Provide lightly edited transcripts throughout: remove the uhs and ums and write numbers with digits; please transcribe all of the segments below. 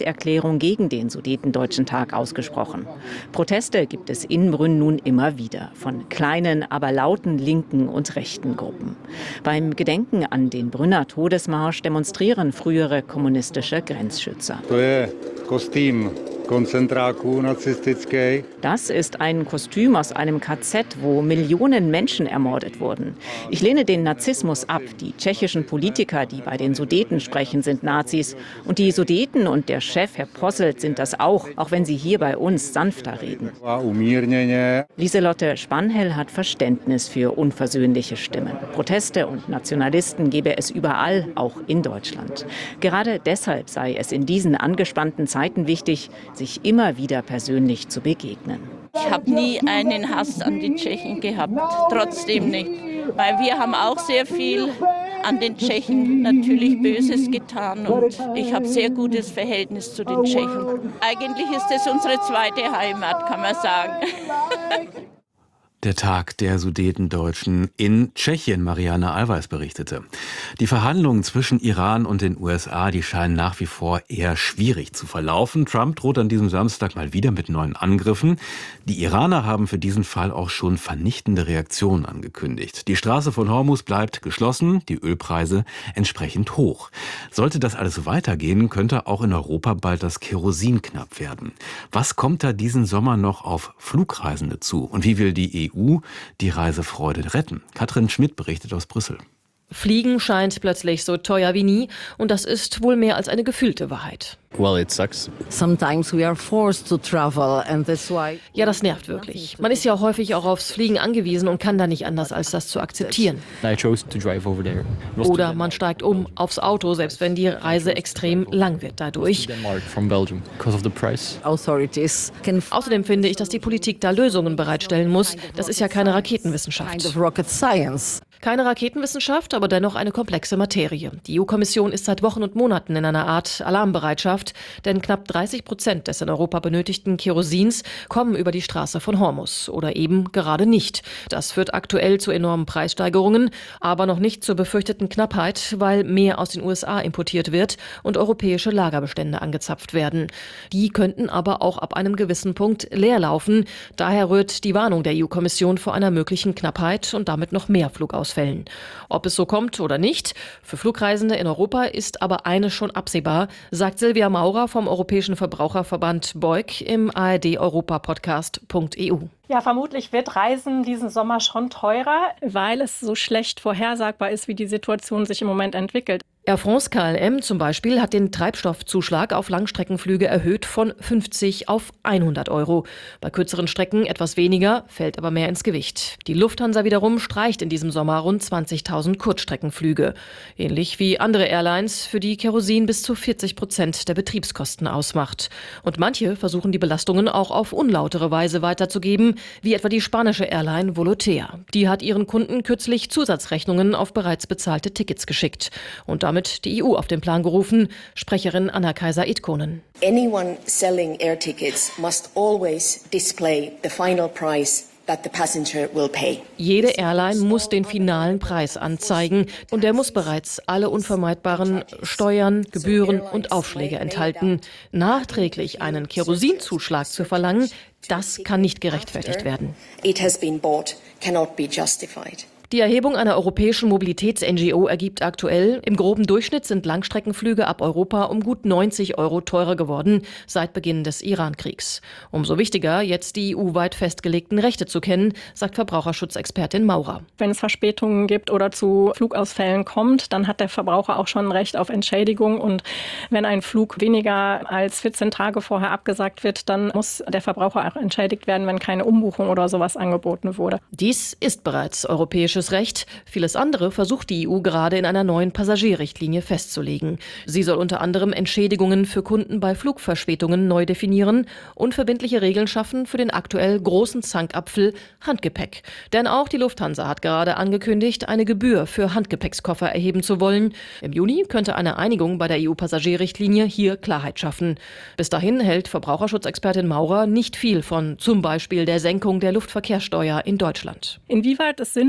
Erklärung gegen den Sudetendeutschen Tag ausgesprochen. Proteste gibt es in Brünn nun immer wieder, von kleinen, aber lauten linken und rechten Gruppen. Beim Gedenken an den Brünner Todesmarsch demonstrieren frühere kommunistische Grenzschützer. Das ist ein Kostüm aus einem KZ, wo Millionen Menschen ermordet wurden. Ich lehne den Nazismus ab. Die tschechischen Politiker, die bei den Sudeten sprechen, sind Nazis. Und die Sudeten und der Chef, Herr Posselt, sind das auch wenn sie hier bei uns sanfter reden. Lieselotte Spanhel hat Verständnis für unversöhnliche Stimmen. Proteste und Nationalisten gebe es überall, auch in Deutschland. Gerade deshalb sei es in diesen angespannten Zeiten wichtig, sich immer wieder persönlich zu begegnen. Ich habe nie einen Hass an die Tschechen gehabt, trotzdem nicht. Weil wir haben auch sehr viel an den Tschechen natürlich Böses getan und ich habe sehr gutes Verhältnis zu den Tschechen. Eigentlich ist es unsere zweite Heimat, kann man sagen. Der Tag der Sudetendeutschen in Tschechien, Marianne Allweis berichtete. Die Verhandlungen zwischen Iran und den USA, die scheinen nach wie vor eher schwierig zu verlaufen. Trump droht an diesem Samstag mal wieder mit neuen Angriffen. Die Iraner haben für diesen Fall auch schon vernichtende Reaktionen angekündigt. Die Straße von Hormuz bleibt geschlossen, die Ölpreise entsprechend hoch. Sollte das alles so weitergehen, könnte auch in Europa bald das Kerosin knapp werden. Was kommt da diesen Sommer noch auf Flugreisende zu? Und wie will die EU die Reisefreude retten? Katrin Schmidt berichtet aus Brüssel. Fliegen scheint plötzlich so teuer wie nie und das ist wohl mehr als eine gefühlte Wahrheit. Well, it sucks. Sometimes we are forced to travel and that's why. Ja, das nervt wirklich. Man ist ja häufig auch aufs Fliegen angewiesen und kann da nicht anders, als das zu akzeptieren. I chose to drive over there. Oder man steigt aufs Auto, selbst wenn die Reise extrem lang wird dadurch. Denmark from Belgium because of the price. Authorities can Außerdem finde ich, dass die Politik da Lösungen bereitstellen muss. Das ist ja keine Raketenwissenschaft. kind of rocket science. Keine Raketenwissenschaft, aber dennoch eine komplexe Materie. Die EU-Kommission ist seit Wochen und Monaten in einer Art Alarmbereitschaft, denn knapp 30% des in Europa benötigten Kerosins kommen über die Straße von Hormuz oder eben gerade nicht. Das führt aktuell zu enormen Preissteigerungen, aber noch nicht zur befürchteten Knappheit, weil mehr aus den USA importiert wird und europäische Lagerbestände angezapft werden. Die könnten aber auch ab einem gewissen Punkt leer laufen. Daher rührt die Warnung der EU-Kommission vor einer möglichen Knappheit und damit noch mehr Flugausfällen. Ob es so kommt oder nicht, für Flugreisende in Europa ist aber eines schon absehbar, sagt Silvia Maurer vom Europäischen Verbraucherverband BEUC im ARD-Europa-Podcast.eu. Ja, vermutlich wird Reisen diesen Sommer schon teurer, weil es so schlecht vorhersagbar ist, wie die Situation sich im Moment entwickelt. Air France KLM zum Beispiel hat den Treibstoffzuschlag auf Langstreckenflüge erhöht von 50 auf 100 Euro. Bei kürzeren Strecken etwas weniger, fällt aber mehr ins Gewicht. Die Lufthansa wiederum streicht in diesem Sommer rund 20.000 Kurzstreckenflüge. Ähnlich wie andere Airlines, für die Kerosin bis zu 40% der Betriebskosten ausmacht. Und manche versuchen die Belastungen auch auf unlautere Weise weiterzugeben, wie etwa die spanische Airline Volotea. Die hat ihren Kunden kürzlich Zusatzrechnungen auf bereits bezahlte Tickets geschickt. Und damit die EU auf den Plan gerufen, Sprecherin Anna Kaiser-Itkonen. Anyone selling air tickets must always display the final price that the passenger will pay. Jede Airline muss den finalen Preis anzeigen und der muss bereits alle unvermeidbaren Steuern, Gebühren und Aufschläge enthalten. Nachträglich einen Kerosinzuschlag zu verlangen, das kann nicht gerechtfertigt werden. It has been bought, cannot be justified. Die Erhebung einer europäischen Mobilitäts-NGO ergibt aktuell, im groben Durchschnitt sind Langstreckenflüge ab Europa um gut 90 Euro teurer geworden seit Beginn des Iran-Kriegs. Umso wichtiger, jetzt die EU-weit festgelegten Rechte zu kennen, sagt Verbraucherschutzexpertin Maurer. Wenn es Verspätungen gibt oder zu Flugausfällen kommt, dann hat der Verbraucher auch schon ein Recht auf Entschädigung. Und wenn ein Flug weniger als 14 Tage vorher abgesagt wird, dann muss der Verbraucher auch entschädigt werden, wenn keine Umbuchung oder sowas angeboten wurde. Dies ist bereits europäisches Recht. Vieles andere versucht die EU gerade in einer neuen Passagierrichtlinie festzulegen. Sie soll unter anderem Entschädigungen für Kunden bei Flugverspätungen neu definieren und verbindliche Regeln schaffen für den aktuell großen Zankapfel Handgepäck. Denn auch die Lufthansa hat gerade angekündigt, eine Gebühr für Handgepäckskoffer erheben zu wollen. Im Juni könnte eine Einigung bei der EU-Passagierrichtlinie hier Klarheit schaffen. Bis dahin hält Verbraucherschutzexpertin Maurer nicht viel von zum Beispiel der Senkung der Luftverkehrssteuer in Deutschland. Inwieweit es Sinn macht,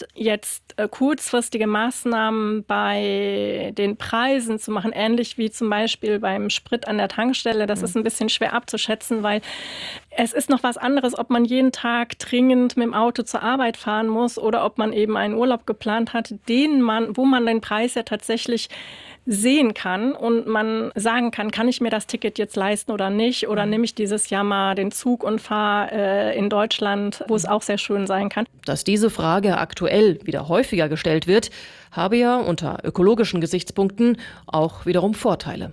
jetzt kurzfristige Maßnahmen bei den Preisen zu machen, ähnlich wie zum Beispiel beim Sprit an der Tankstelle, das ist ein bisschen schwer abzuschätzen, weil es ist noch was anderes, ob man jeden Tag dringend mit dem Auto zur Arbeit fahren muss oder ob man eben einen Urlaub geplant hat, wo man den Preis ja tatsächlich sehen kann und man sagen kann ich mir das Ticket jetzt leisten oder nicht, oder nehme ich dieses Jahr mal den Zug und fahre in Deutschland, wo es auch sehr schön sein kann. Dass diese Frage aktuell wieder häufiger gestellt wird, habe ja unter ökologischen Gesichtspunkten auch wiederum Vorteile.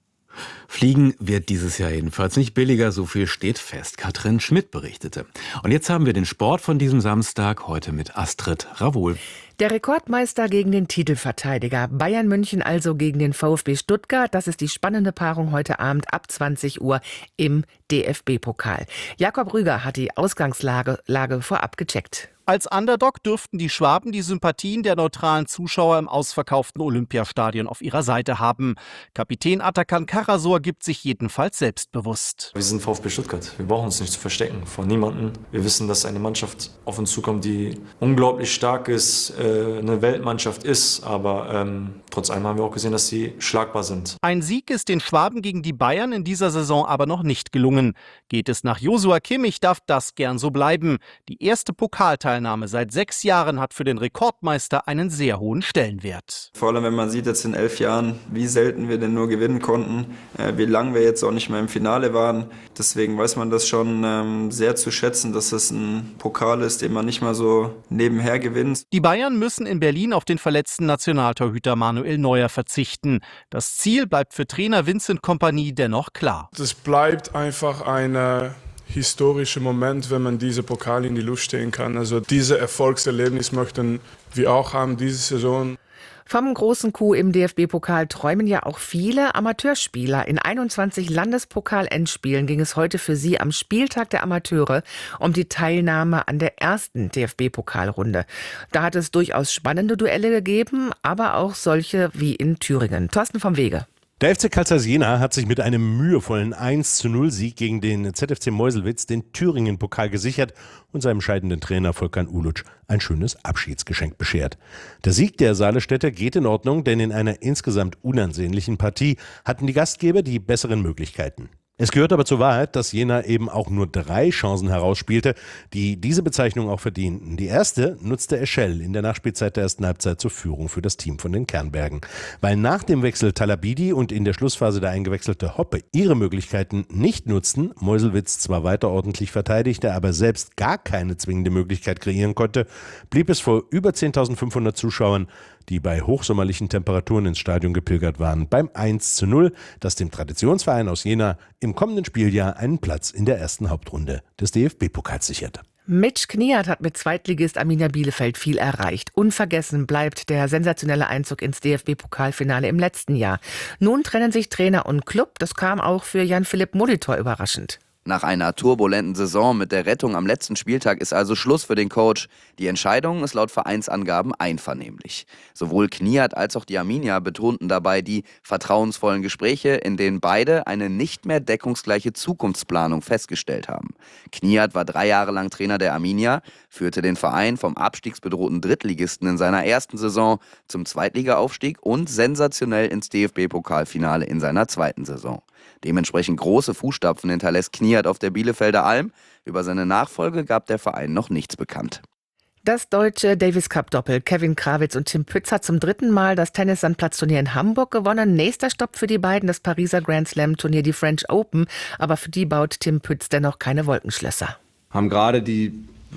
Fliegen wird dieses Jahr jedenfalls nicht billiger, so viel steht fest. Katrin Schmidt berichtete. Und jetzt haben wir den Sport von diesem Samstag, heute mit Astrid Ravoul. Der Rekordmeister gegen den Titelverteidiger. Bayern München also gegen den VfB Stuttgart. Das ist die spannende Paarung heute Abend ab 20 Uhr im DFB-Pokal. Jakob Rüger hat die Ausgangslage vorab gecheckt. Als Underdog dürften die Schwaben die Sympathien der neutralen Zuschauer im ausverkauften Olympiastadion auf ihrer Seite haben. Kapitän Atakan Karasor gibt sich jedenfalls selbstbewusst. Wir sind VfB Stuttgart. Wir brauchen uns nicht zu verstecken vor niemandem. Wir wissen, dass eine Mannschaft auf uns zukommt, die unglaublich stark ist, eine Weltmannschaft ist. Aber trotz allem haben wir auch gesehen, dass sie schlagbar sind. Ein Sieg ist den Schwaben gegen die Bayern in dieser Saison aber noch nicht gelungen. Geht es nach Joshua Kimmich, darf das gern so bleiben. Die erste Pokalteilnahme seit 6 Jahren hat für den Rekordmeister einen sehr hohen Stellenwert. Vor allem, wenn man sieht jetzt in 11 Jahren, wie selten wir denn nur gewinnen konnten, wie lange wir jetzt auch nicht mehr im Finale waren. Deswegen weiß man das schon sehr zu schätzen, dass es ein Pokal ist, den man nicht mal so nebenher gewinnt. Die Bayern müssen in Berlin auf den verletzten Nationaltorhüter Manuel Neuer verzichten. Das Ziel bleibt für Trainer Vincent Kompany dennoch klar. Es bleibt einfach eine historischer Moment, wenn man diese Pokal in die Luft stehen kann. Also dieses Erfolgserlebnis möchten wir auch haben diese Saison. Vom großen Coup im DFB-Pokal träumen ja auch viele Amateurspieler. In 21 Landespokal-Endspielen ging es heute für sie am Spieltag der Amateure um die Teilnahme an der ersten DFB-Pokalrunde. Da hat es durchaus spannende Duelle gegeben, aber auch solche wie in Thüringen. Thorsten vom Wege. Der FC Carl Zeiss Jena hat sich mit einem mühevollen 1:0-Sieg gegen den ZFC Meuselwitz den Thüringen-Pokal gesichert und seinem scheidenden Trainer Volkan Uluc ein schönes Abschiedsgeschenk beschert. Der Sieg der Saalestädter geht in Ordnung, denn in einer insgesamt unansehnlichen Partie hatten die Gastgeber die besseren Möglichkeiten. Es gehört aber zur Wahrheit, dass Jena eben auch nur 3 Chancen herausspielte, die diese Bezeichnung auch verdienten. Die erste nutzte Eschel in der Nachspielzeit der ersten Halbzeit zur Führung für das Team von den Kernbergen. Weil nach dem Wechsel Talabidi und in der Schlussphase der eingewechselte Hoppe ihre Möglichkeiten nicht nutzten, Meuselwitz zwar weiter ordentlich verteidigte, aber selbst gar keine zwingende Möglichkeit kreieren konnte, blieb es vor über 10.500 Zuschauern, die bei hochsommerlichen Temperaturen ins Stadion gepilgert waren, beim 1:0, das dem Traditionsverein aus Jena im kommenden Spieljahr einen Platz in der ersten Hauptrunde des DFB-Pokals sicherte. Mitch Kniat hat mit Zweitligist Arminia Bielefeld viel erreicht. Unvergessen bleibt der sensationelle Einzug ins DFB-Pokalfinale im letzten Jahr. Nun trennen sich Trainer und Club. Das kam auch für Jan-Philipp Molitor überraschend. Nach einer turbulenten Saison mit der Rettung am letzten Spieltag ist also Schluss für den Coach. Die Entscheidung ist laut Vereinsangaben einvernehmlich. Sowohl Kniat als auch die Arminia betonten dabei die vertrauensvollen Gespräche, in denen beide eine nicht mehr deckungsgleiche Zukunftsplanung festgestellt haben. Kniat war 3 Jahre lang Trainer der Arminia, führte den Verein vom abstiegsbedrohten Drittligisten in seiner ersten Saison zum Zweitligaaufstieg und sensationell ins DFB-Pokalfinale in seiner zweiten Saison. Dementsprechend große Fußstapfen hinterlässt Kniat auf der Bielefelder Alm. Über seine Nachfolge gab der Verein noch nichts bekannt. Das deutsche Davis-Cup-Doppel. Kevin Krawitz und Tim Pütz hat zum 3. Mal das Tennis-Sandplatzturnier in Hamburg gewonnen. Nächster Stopp für die beiden, das Pariser Grand Slam-Turnier, die French Open. Aber für die baut Tim Pütz dennoch keine Wolkenschlösser. Haben gerade die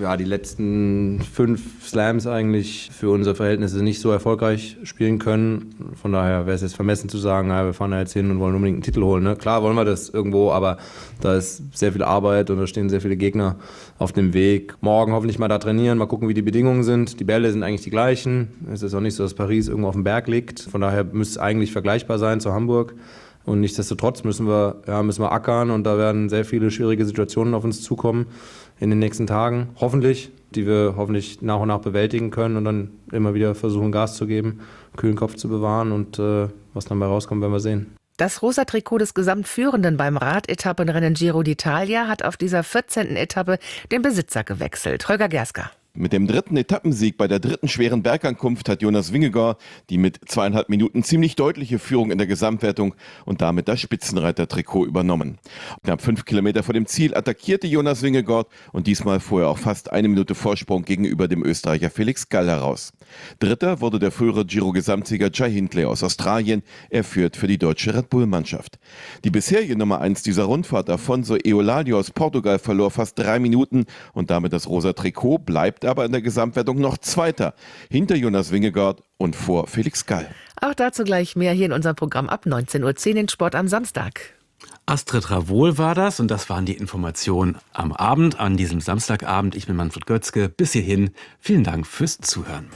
letzten 5 Slams eigentlich für unsere Verhältnisse nicht so erfolgreich spielen können. Von daher wäre es jetzt vermessen zu sagen, wir fahren da jetzt hin und wollen unbedingt einen Titel holen. Ne? Klar wollen wir das irgendwo, aber da ist sehr viel Arbeit und da stehen sehr viele Gegner auf dem Weg. Morgen hoffentlich mal da trainieren, mal gucken, wie die Bedingungen sind. Die Bälle sind eigentlich die gleichen. Es ist auch nicht so, dass Paris irgendwo auf dem Berg liegt. Von daher müsste es eigentlich vergleichbar sein zu Hamburg. Und nichtsdestotrotz müssen wir ackern und da werden sehr viele schwierige Situationen auf uns zukommen in den nächsten Tagen, hoffentlich, die wir hoffentlich nach und nach bewältigen können und dann immer wieder versuchen, Gas zu geben, kühlen Kopf zu bewahren und was dann bei rauskommt, werden wir sehen. Das rosa Trikot des Gesamtführenden beim Radetappenrennen Giro d'Italia hat auf dieser 14. Etappe den Besitzer gewechselt. Holger Gerska. Mit dem 3. Etappensieg bei der 3. schweren Bergankunft hat Jonas Vingegaard die mit 2,5 Minuten ziemlich deutliche Führung in der Gesamtwertung und damit das Spitzenreiter-Trikot übernommen. Knapp 5 Kilometer vor dem Ziel attackierte Jonas Vingegaard und diesmal fuhr er auch fast 1 Minute Vorsprung gegenüber dem Österreicher Felix Gall heraus. Dritter wurde der frühere Giro-Gesamtsieger Jai Hindley aus Australien. Er führt für die deutsche Red Bull-Mannschaft. Die bisherige Nummer 1 dieser Rundfahrt, Afonso Eulalia aus Portugal, verlor fast 3 Minuten und damit das rosa Trikot, bleibt aber in der Gesamtwertung noch Zweiter, hinter Jonas Vingegaard und vor Felix Gall. Auch dazu gleich mehr hier in unserem Programm ab 19.10 Uhr in Sport am Samstag. Astrid Ravohl war das und das waren die Informationen am Abend, an diesem Samstagabend. Ich bin Manfred Götzke. Bis hierhin, vielen Dank fürs Zuhören.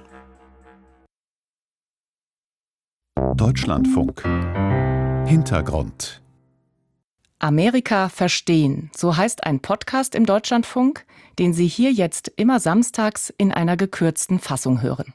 Deutschlandfunk. Hintergrund. Amerika verstehen, so heißt ein Podcast im Deutschlandfunk, den Sie hier jetzt immer samstags in einer gekürzten Fassung hören.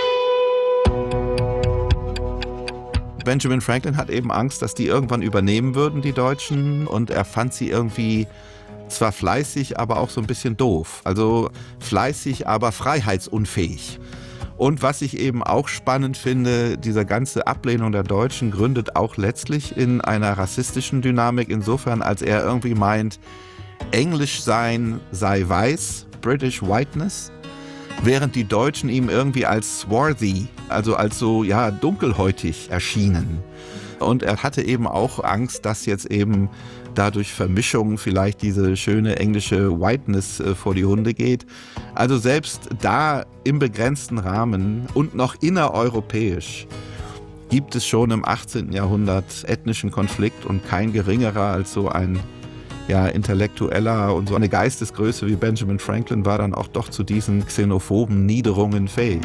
Benjamin Franklin hat eben Angst, dass die irgendwann übernehmen würden, die Deutschen. Und er fand sie irgendwie zwar fleißig, aber auch so ein bisschen doof. Also fleißig, aber freiheitsunfähig. Und was ich eben auch spannend finde, diese ganze Ablehnung der Deutschen gründet auch letztlich in einer rassistischen Dynamik, insofern als er irgendwie meint, Englisch sein sei weiß, British Whiteness, während die Deutschen ihm irgendwie als swarthy, also als so dunkelhäutig erschienen. Und er hatte eben auch Angst, dass jetzt eben dadurch Vermischung vielleicht diese schöne englische Whiteness vor die Hunde geht. Also selbst da im begrenzten Rahmen und noch innereuropäisch gibt es schon im 18. Jahrhundert ethnischen Konflikt und kein geringerer als so ein Intellektueller und so eine Geistesgröße wie Benjamin Franklin war dann auch doch zu diesen xenophoben Niederungen fähig.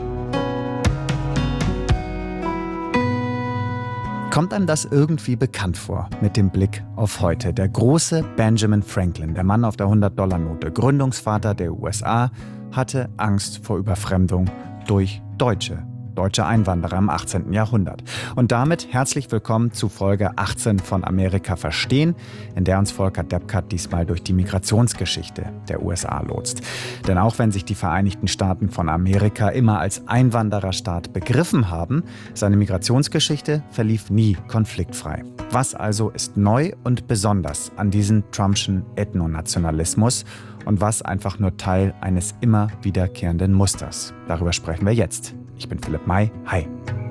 Kommt einem das irgendwie bekannt vor mit dem Blick auf heute? Der große Benjamin Franklin, der Mann auf der $100-Note, Gründungsvater der USA, hatte Angst vor Überfremdung durch Deutsche Einwanderer im 18. Jahrhundert. Und damit herzlich willkommen zu Folge 18 von Amerika verstehen, in der uns Volker Deppkart diesmal durch die Migrationsgeschichte der USA lotst. Denn auch wenn sich die Vereinigten Staaten von Amerika immer als Einwandererstaat begriffen haben, seine Migrationsgeschichte verlief nie konfliktfrei. Was also ist neu und besonders an diesem Trumpschen Ethnonationalismus und was einfach nur Teil eines immer wiederkehrenden Musters? Darüber sprechen wir jetzt. Ich bin Philipp May. Hi.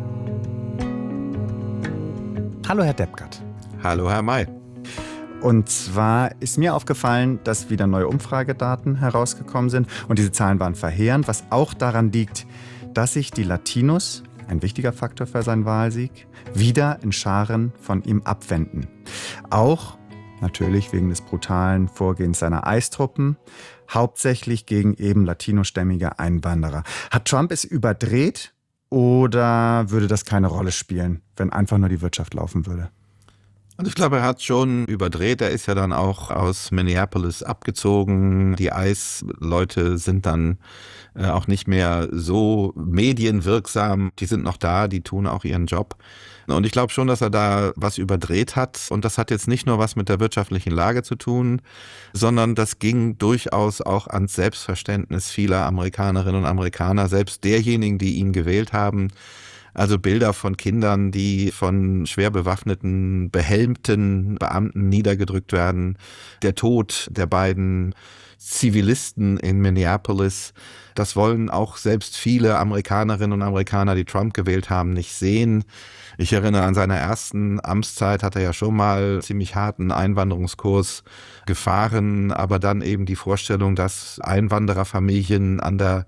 Hallo, Herr Deppkart. Hallo, Herr May. Und zwar ist mir aufgefallen, dass wieder neue Umfragedaten herausgekommen sind. Und diese Zahlen waren verheerend, was auch daran liegt, dass sich die Latinos, ein wichtiger Faktor für seinen Wahlsieg, wieder in Scharen von ihm abwenden. Auch natürlich wegen des brutalen Vorgehens seiner Eistruppen, hauptsächlich gegen eben latinostämmige Einwanderer. Hat Trump es überdreht oder würde das keine Rolle spielen, wenn einfach nur die Wirtschaft laufen würde? Also ich glaube, er hat schon überdreht. Er ist ja dann auch aus Minneapolis abgezogen. Die ICE-Leute sind dann auch nicht mehr so medienwirksam. Die sind noch da, die tun auch ihren Job. Und ich glaube schon, dass er da was überdreht hat. Und das hat jetzt nicht nur was mit der wirtschaftlichen Lage zu tun, sondern das ging durchaus auch ans Selbstverständnis vieler Amerikanerinnen und Amerikaner, selbst derjenigen, die ihn gewählt haben. Also Bilder von Kindern, die von schwer bewaffneten, behelmten Beamten niedergedrückt werden. Der Tod der beiden Zivilisten in Minneapolis. Das wollen auch selbst viele Amerikanerinnen und Amerikaner, die Trump gewählt haben, nicht sehen. Ich erinnere, an seiner ersten Amtszeit hat er ja schon mal ziemlich harten Einwanderungskurs gefahren, aber dann eben die Vorstellung, dass Einwandererfamilien an der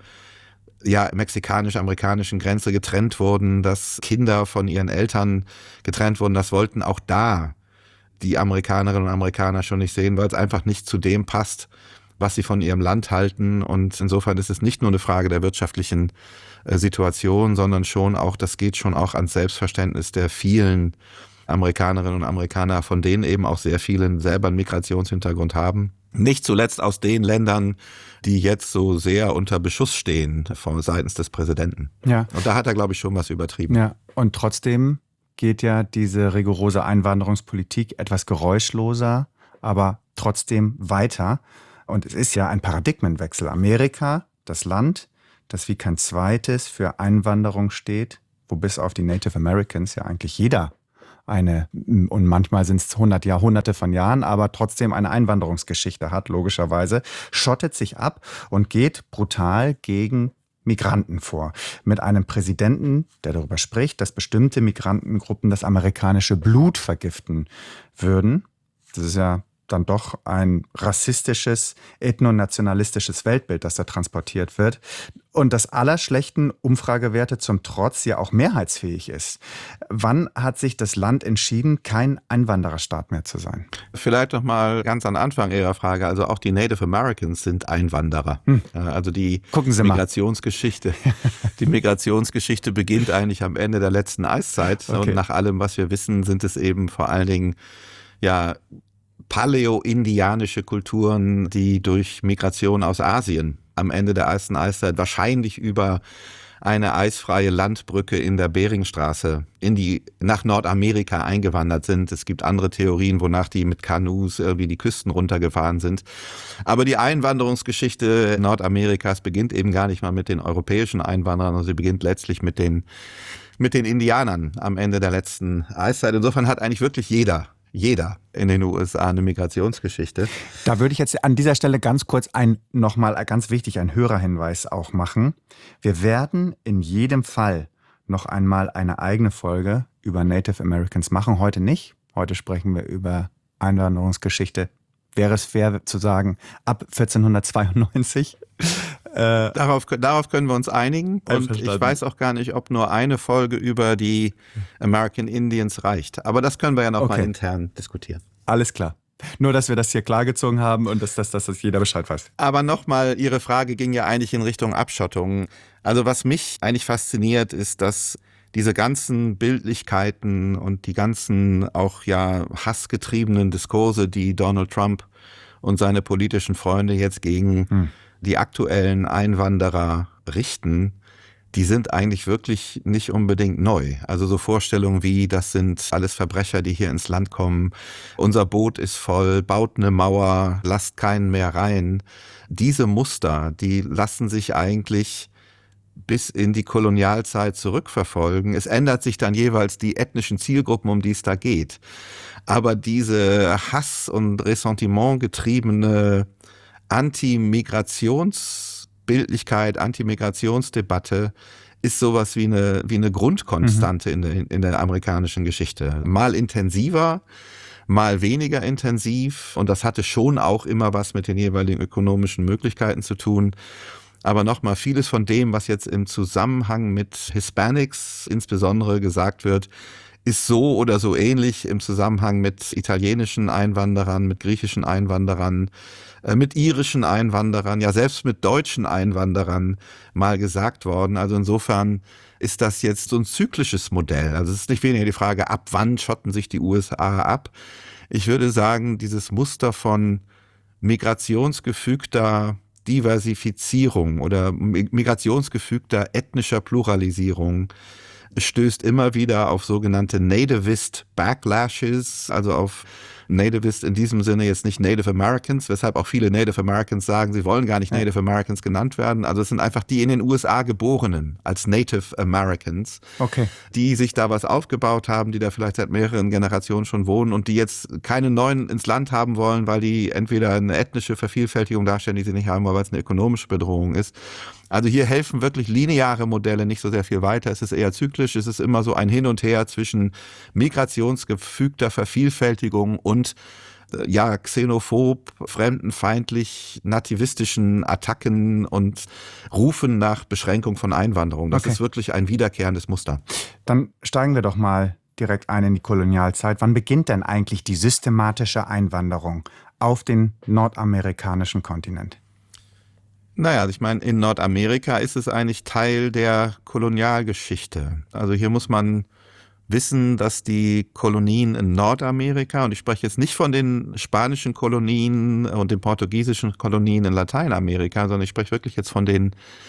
mexikanisch-amerikanischen Grenze getrennt wurden, dass Kinder von ihren Eltern getrennt wurden, das wollten auch da die Amerikanerinnen und Amerikaner schon nicht sehen, weil es einfach nicht zu dem passt, was sie von ihrem Land halten. Und insofern ist es nicht nur eine Frage der wirtschaftlichen Situation, sondern schon auch, das geht schon auch ans Selbstverständnis der vielen Amerikanerinnen und Amerikaner, von denen eben auch sehr viele selber einen Migrationshintergrund haben. Nicht zuletzt aus den Ländern, die jetzt so sehr unter Beschuss stehen seitens des Präsidenten. Ja. Und da hat er, glaube ich, schon was übertrieben. Ja, und trotzdem geht ja diese rigorose Einwanderungspolitik etwas geräuschloser, aber trotzdem weiter. Und es ist ja ein Paradigmenwechsel. Amerika, das Land, das wie kein zweites für Einwanderung steht, wo bis auf die Native Americans ja eigentlich jeder und manchmal sind es Hunderte von Jahren, aber trotzdem eine Einwanderungsgeschichte hat, logischerweise, schottet sich ab und geht brutal gegen Migranten vor. Mit einem Präsidenten, der darüber spricht, dass bestimmte Migrantengruppen das amerikanische Blut vergiften würden. Das ist ja dann doch ein rassistisches, ethnonationalistisches Weltbild, das da transportiert wird. Und das aller schlechten Umfragewerte zum Trotz ja auch mehrheitsfähig ist. Wann hat sich das Land entschieden, kein Einwandererstaat mehr zu sein? Vielleicht noch mal ganz am Anfang Ihrer Frage. Also auch die Native Americans sind Einwanderer. Also die Migrationsgeschichte. Die Migrationsgeschichte beginnt eigentlich am Ende der letzten Eiszeit. Okay. Und nach allem, was wir wissen, sind es eben vor allen Dingen paläo-indianische Kulturen, die durch Migration aus Asien am Ende der ersten Eiszeit wahrscheinlich über eine eisfreie Landbrücke in der Beringstraße nach Nordamerika eingewandert sind. Es gibt andere Theorien, wonach die mit Kanus irgendwie die Küsten runtergefahren sind. Aber die Einwanderungsgeschichte Nordamerikas beginnt eben gar nicht mal mit den europäischen Einwanderern, sondern sie beginnt letztlich mit den Indianern am Ende der letzten Eiszeit. Insofern hat eigentlich wirklich jeder in den USA eine Migrationsgeschichte. Da würde ich jetzt an dieser Stelle ganz kurz nochmal ganz wichtig einen Hörerhinweis auch machen. Wir werden in jedem Fall noch einmal eine eigene Folge über Native Americans machen. Heute nicht. Heute sprechen wir über Einwanderungsgeschichte. Wäre es fair zu sagen, ab 1492? Darauf können wir uns einigen. Und ich weiß auch gar nicht, ob nur eine Folge über die American Indians reicht. Aber das können wir ja noch mal intern diskutieren. Alles klar. Nur, dass wir das hier klargezogen haben und dass jeder Bescheid weiß. Aber nochmal, Ihre Frage ging ja eigentlich in Richtung Abschottung. Also was mich eigentlich fasziniert, ist, dass diese ganzen Bildlichkeiten und die ganzen auch hassgetriebenen Diskurse, die Donald Trump und seine politischen Freunde jetzt gegen die aktuellen Einwanderer richten, die sind eigentlich wirklich nicht unbedingt neu. Also so Vorstellungen wie, das sind alles Verbrecher, die hier ins Land kommen, unser Boot ist voll, baut eine Mauer, lasst keinen mehr rein. Diese Muster, die lassen sich eigentlich bis in die Kolonialzeit zurückverfolgen. Es ändert sich dann jeweils die ethnischen Zielgruppen, um die es da geht. Aber diese Hass- und Ressentiment getriebene Anti-Migrationsbildlichkeit, Anti-Migrationsdebatte ist sowas wie eine Grundkonstante in der amerikanischen Geschichte. Mal intensiver, mal weniger intensiv. Und das hatte schon auch immer was mit den jeweiligen ökonomischen Möglichkeiten zu tun. Aber nochmal, vieles von dem, was jetzt im Zusammenhang mit Hispanics insbesondere gesagt wird, ist so oder so ähnlich im Zusammenhang mit italienischen Einwanderern, mit griechischen Einwanderern, mit irischen Einwanderern, ja selbst mit deutschen Einwanderern mal gesagt worden. Also insofern ist das jetzt so ein zyklisches Modell. Also es ist nicht weniger die Frage, ab wann schotten sich die USA ab. Ich würde sagen, dieses Muster von migrationsgefügter Diversifizierung oder migrationsgefügter ethnischer Pluralisierung stößt immer wieder auf sogenannte Nativist Backlashes, also auf Nativist in diesem Sinne jetzt nicht Native Americans, weshalb auch viele Native Americans sagen, sie wollen gar nicht Native Americans genannt werden. Also es sind einfach die in den USA Geborenen als Native Americans, die sich da was aufgebaut haben, die da vielleicht seit mehreren Generationen schon wohnen und die jetzt keine neuen ins Land haben wollen, weil die entweder eine ethnische Vervielfältigung darstellen, die sie nicht haben, oder weil es eine ökonomische Bedrohung ist. Also hier helfen wirklich lineare Modelle nicht so sehr viel weiter. Es ist eher zyklisch. Es ist immer so ein Hin und Her zwischen migrationsgefügter Vervielfältigung und xenophob, fremdenfeindlich, nativistischen Attacken und Rufen nach Beschränkung von Einwanderung. Das ist wirklich ein wiederkehrendes Muster. Dann steigen wir doch mal direkt ein in die Kolonialzeit. Wann beginnt denn eigentlich die systematische Einwanderung auf den nordamerikanischen Kontinent? Naja, ich meine, in Nordamerika ist es eigentlich Teil der Kolonialgeschichte. Also hier muss man wissen, dass die Kolonien in Nordamerika, und ich spreche jetzt nicht von den spanischen Kolonien und den portugiesischen Kolonien in Lateinamerika, sondern ich spreche wirklich jetzt von den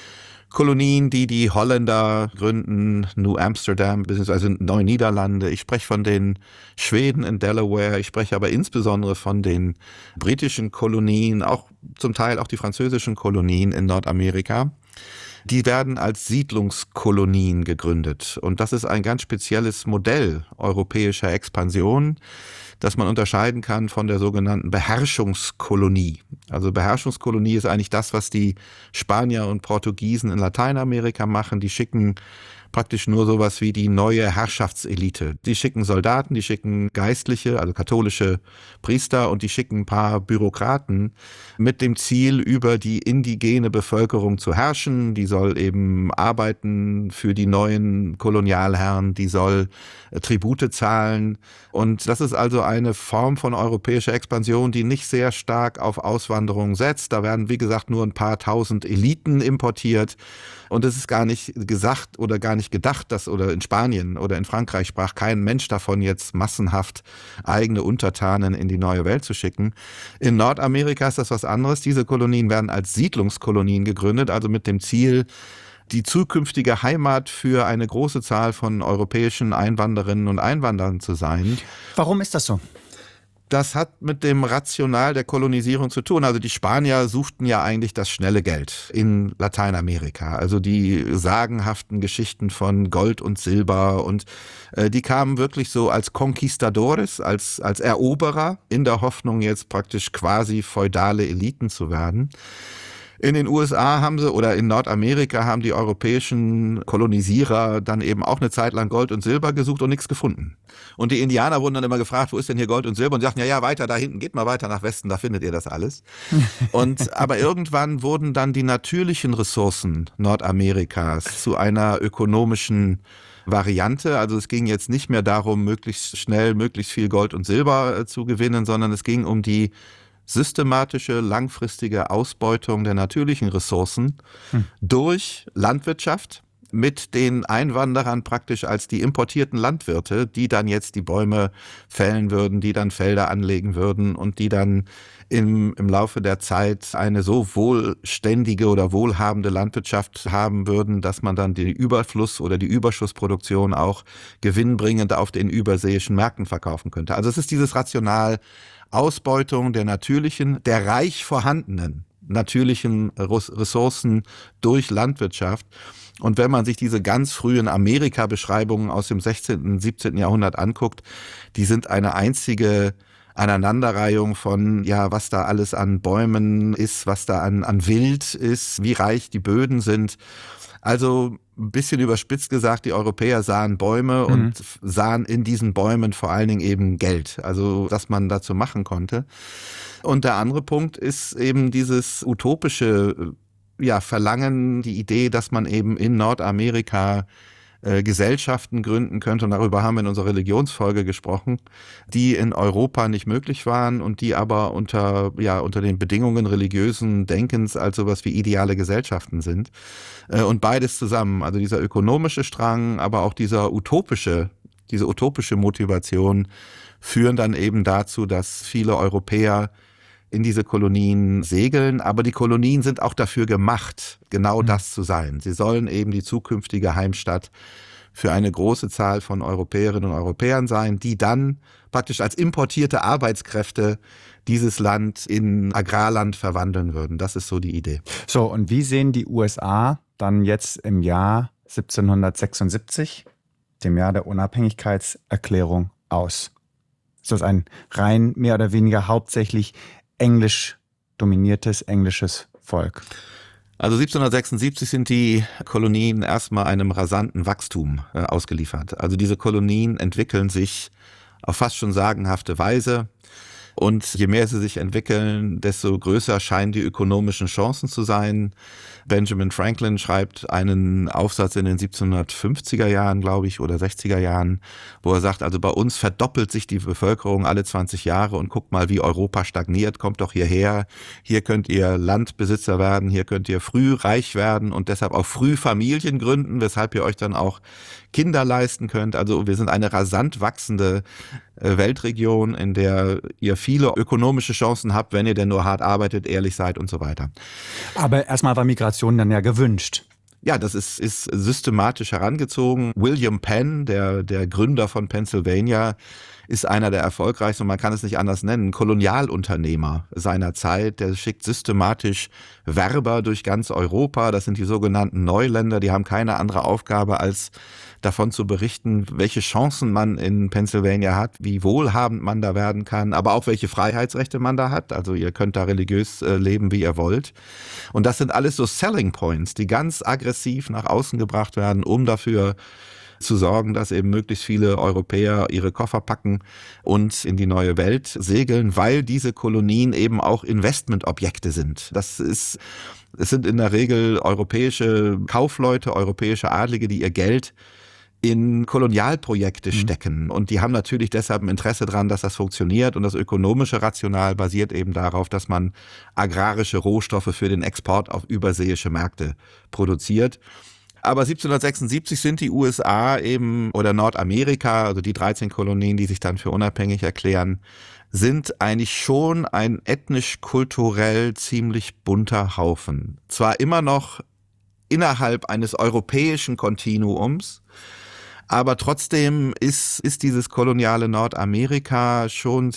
Kolonien, die die Holländer gründen, New Amsterdam bzw. Neuniederlande. Ich spreche von den Schweden in Delaware. Ich spreche aber insbesondere von den britischen Kolonien, auch zum Teil auch die französischen Kolonien in Nordamerika. Die werden als Siedlungskolonien gegründet. Und das ist ein ganz spezielles Modell europäischer Expansion, das man unterscheiden kann von der sogenannten Beherrschungskolonie. Also Beherrschungskolonie ist eigentlich das, was die Spanier und Portugiesen in Lateinamerika machen. Die schicken praktisch nur sowas wie die neue Herrschaftselite. Die schicken Soldaten, die schicken Geistliche, also katholische Priester, und die schicken ein paar Bürokraten mit dem Ziel, über die indigene Bevölkerung zu herrschen. Die soll eben arbeiten für die neuen Kolonialherren, die soll Tribute zahlen. Und das ist also eine Form von europäischer Expansion, die nicht sehr stark auf Auswanderung setzt. Da werden, wie gesagt, nur ein paar tausend Eliten importiert. Und es ist gar nicht gesagt oder gar nicht gedacht, dass oder in Spanien oder in Frankreich sprach kein Mensch davon, jetzt massenhaft eigene Untertanen in die neue Welt zu schicken. In Nordamerika ist das was anderes. Diese Kolonien werden als Siedlungskolonien gegründet, also mit dem Ziel, die zukünftige Heimat für eine große Zahl von europäischen Einwanderinnen und Einwanderern zu sein. Warum ist das so? Das hat mit dem Rational der Kolonisierung zu tun. Also die Spanier suchten ja eigentlich das schnelle Geld in Lateinamerika. Also die sagenhaften Geschichten von Gold und Silber, und die kamen wirklich so als Conquistadores, als Eroberer, in der Hoffnung, jetzt praktisch quasi feudale Eliten zu werden. In den USA haben sie, oder in Nordamerika haben die europäischen Kolonisierer dann eben auch eine Zeit lang Gold und Silber gesucht und nichts gefunden. Und die Indianer wurden dann immer gefragt, wo ist denn hier Gold und Silber? Und die sagten, ja, weiter da hinten, geht mal weiter nach Westen, da findet ihr das alles. Aber irgendwann wurden dann die natürlichen Ressourcen Nordamerikas zu einer ökonomischen Variante. Also es ging jetzt nicht mehr darum, möglichst schnell, möglichst viel Gold und Silber zu gewinnen, sondern es ging um die systematische, langfristige Ausbeutung der natürlichen Ressourcen durch Landwirtschaft mit den Einwanderern praktisch als die importierten Landwirte, die dann jetzt die Bäume fällen würden, die dann Felder anlegen würden und die dann im Laufe der Zeit eine so wohlständige oder wohlhabende Landwirtschaft haben würden, dass man dann den Überfluss oder die Überschussproduktion auch gewinnbringend auf den überseeischen Märkten verkaufen könnte. Also es ist dieses Rational Ausbeutung der natürlichen, der reich vorhandenen natürlichen Ressourcen durch Landwirtschaft. Und wenn man sich diese ganz frühen Amerika-Beschreibungen aus dem 16. und 17. Jahrhundert anguckt, die sind eine einzige Aneinanderreihung von, ja, was da alles an Bäumen ist, was da an Wild ist, wie reich die Böden sind. Also ein bisschen überspitzt gesagt, die Europäer sahen Bäume und sahen in diesen Bäumen vor allen Dingen eben Geld, also was man dazu machen konnte. Und der andere Punkt ist eben dieses utopische Verlangen, die Idee, dass man eben in Nordamerika Gesellschaften gründen könnte, und darüber haben wir in unserer Religionsfolge gesprochen, die in Europa nicht möglich waren und die aber unter den Bedingungen religiösen Denkens als sowas wie ideale Gesellschaften sind. Und beides zusammen, also dieser ökonomische Strang, aber auch diese utopische Motivation führen dann eben dazu, dass viele Europäer in diese Kolonien segeln, aber die Kolonien sind auch dafür gemacht, genau das zu sein. Sie sollen eben die zukünftige Heimstatt für eine große Zahl von Europäerinnen und Europäern sein, die dann praktisch als importierte Arbeitskräfte dieses Land in Agrarland verwandeln würden. Das ist so die Idee. So, und wie sehen die USA dann jetzt im Jahr 1776, dem Jahr der Unabhängigkeitserklärung, aus? Ist das ein rein mehr oder weniger hauptsächlich englisch dominiertes englisches Volk? Also 1776 sind die Kolonien erstmal einem rasanten Wachstum ausgeliefert. Also diese Kolonien entwickeln sich auf fast schon sagenhafte Weise. Und je mehr sie sich entwickeln, desto größer scheinen die ökonomischen Chancen zu sein. Benjamin Franklin schreibt einen Aufsatz in den 1750er Jahren, glaube ich, oder 60er Jahren, wo er sagt, also bei uns verdoppelt sich die Bevölkerung alle 20 Jahre und guckt mal, wie Europa stagniert, kommt doch hierher. Hier könnt ihr Landbesitzer werden, hier könnt ihr früh reich werden und deshalb auch früh Familien gründen, weshalb ihr euch dann auch Kinder leisten könnt. Also wir sind eine rasant wachsende Weltregion, in der ihr viele ökonomische Chancen habt, wenn ihr denn nur hart arbeitet, ehrlich seid und so weiter. Aber erstmal war Migration dann ja gewünscht. Ja, das ist systematisch herangezogen. William Penn, der Gründer von Pennsylvania, ist einer der erfolgreichsten, und man kann es nicht anders nennen, Kolonialunternehmer seiner Zeit. Der schickt systematisch Werber durch ganz Europa. Das sind die sogenannten Neuländer. Die haben keine andere Aufgabe, als davon zu berichten, welche Chancen man in Pennsylvania hat, wie wohlhabend man da werden kann, aber auch welche Freiheitsrechte man da hat. Also ihr könnt da religiös leben, wie ihr wollt. Und das sind alles so Selling Points, die ganz aggressiv nach außen gebracht werden, um dafür zu sorgen, dass eben möglichst viele Europäer ihre Koffer packen und in die neue Welt segeln, weil diese Kolonien eben auch Investmentobjekte sind. Es sind in der Regel europäische Kaufleute, europäische Adlige, die ihr Geld in Kolonialprojekte stecken. Und die haben natürlich deshalb ein Interesse daran, dass das funktioniert. Und das ökonomische Rational basiert eben darauf, dass man agrarische Rohstoffe für den Export auf überseeische Märkte produziert. Aber 1776 sind die USA eben, oder Nordamerika, also die 13 Kolonien, die sich dann für unabhängig erklären, sind eigentlich schon ein ethnisch-kulturell ziemlich bunter Haufen. Zwar immer noch innerhalb eines europäischen Kontinuums, aber trotzdem ist dieses koloniale Nordamerika schon